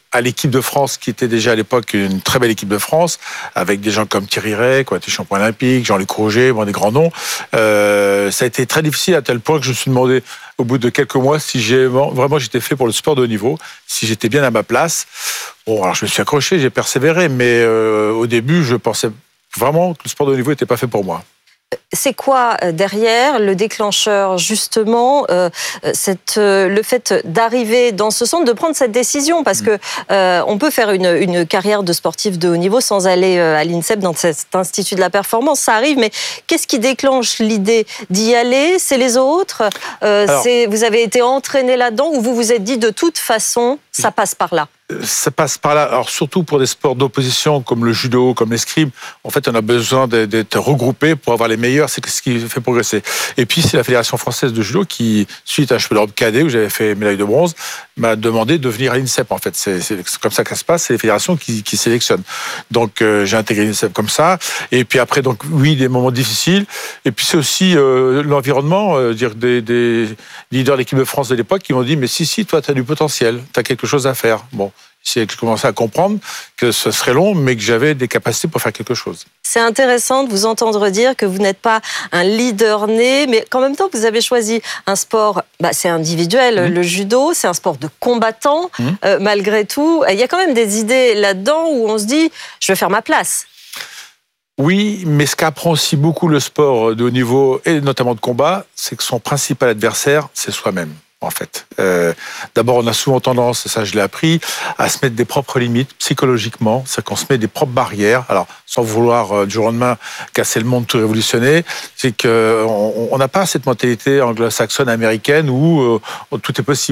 à l'équipe de France, qui était déjà à l'époque une très belle équipe de France, avec des gens comme Thierry Rey, qui a été champion olympique, Jean-Luc Roger, bon, des grands noms. Euh, ça a été très difficile à tel point que je me suis demandé, au bout de quelques mois, si j'ai vraiment j'étais fait pour le sport de haut niveau, si j'étais bien à ma place. Bon, alors je me suis accroché, j'ai persévéré, mais euh, au début, je pensais vraiment que le sport de haut niveau n'était pas fait pour moi. C'est quoi derrière le déclencheur, justement, euh, cette, euh, le fait d'arriver dans ce centre, de prendre cette décision? Parce que euh, on peut faire une, une carrière de sportif de haut niveau sans aller euh, à l'INSEP, dans cet institut de la performance, ça arrive, mais qu'est-ce qui déclenche l'idée d'y aller? C'est les autres euh, Alors, c'est, Vous avez été entraîné là-dedans, ou vous vous êtes dit de toute façon, ça passe par là? Ça passe par là. Alors surtout pour des sports d'opposition comme le judo, comme l'escrime, en fait, on a besoin d'être regroupés pour avoir les meilleurs. C'est ce qui fait progresser. Et puis c'est la Fédération française de judo qui, suite à un championnat d'Europe cadet où j'avais fait médaille de bronze, m'a demandé de venir à l'INSEP. En fait, c'est comme ça que ça se passe. C'est les fédérations qui, qui sélectionnent. Donc euh, j'ai intégré l'INSEP comme ça. Et puis après, donc oui, des moments difficiles. Et puis c'est aussi euh, l'environnement, euh, dire des, des leaders de l'équipe de France de l'époque qui m'ont dit mais si si, toi tu as du potentiel, tu as quelque chose à faire. Bon. C'est que je commençais à comprendre que ce serait long, mais que j'avais des capacités pour faire quelque chose. C'est intéressant de vous entendre dire que vous n'êtes pas un leader né, mais qu'en même temps, vous avez choisi un sport, bah, c'est individuel, mmh. le judo, c'est un sport de combattant. Mmh. Euh, malgré tout, il y a quand même des idées là-dedans où on se dit, je vais faire ma place. Oui, mais ce qu'apprend aussi beaucoup le sport de haut niveau, et notamment de combat, c'est que son principal adversaire, c'est soi-même. En fait, euh, d'abord, on a souvent tendance, ça je l'ai appris, à se mettre des propres limites psychologiquement, c'est qu'on se met des propres barrières. Alors, sans vouloir euh, du jour au lendemain casser le monde, tout révolutionner, c'est qu'on n'a pas cette mentalité anglo-saxonne américaine où euh, tout est possible.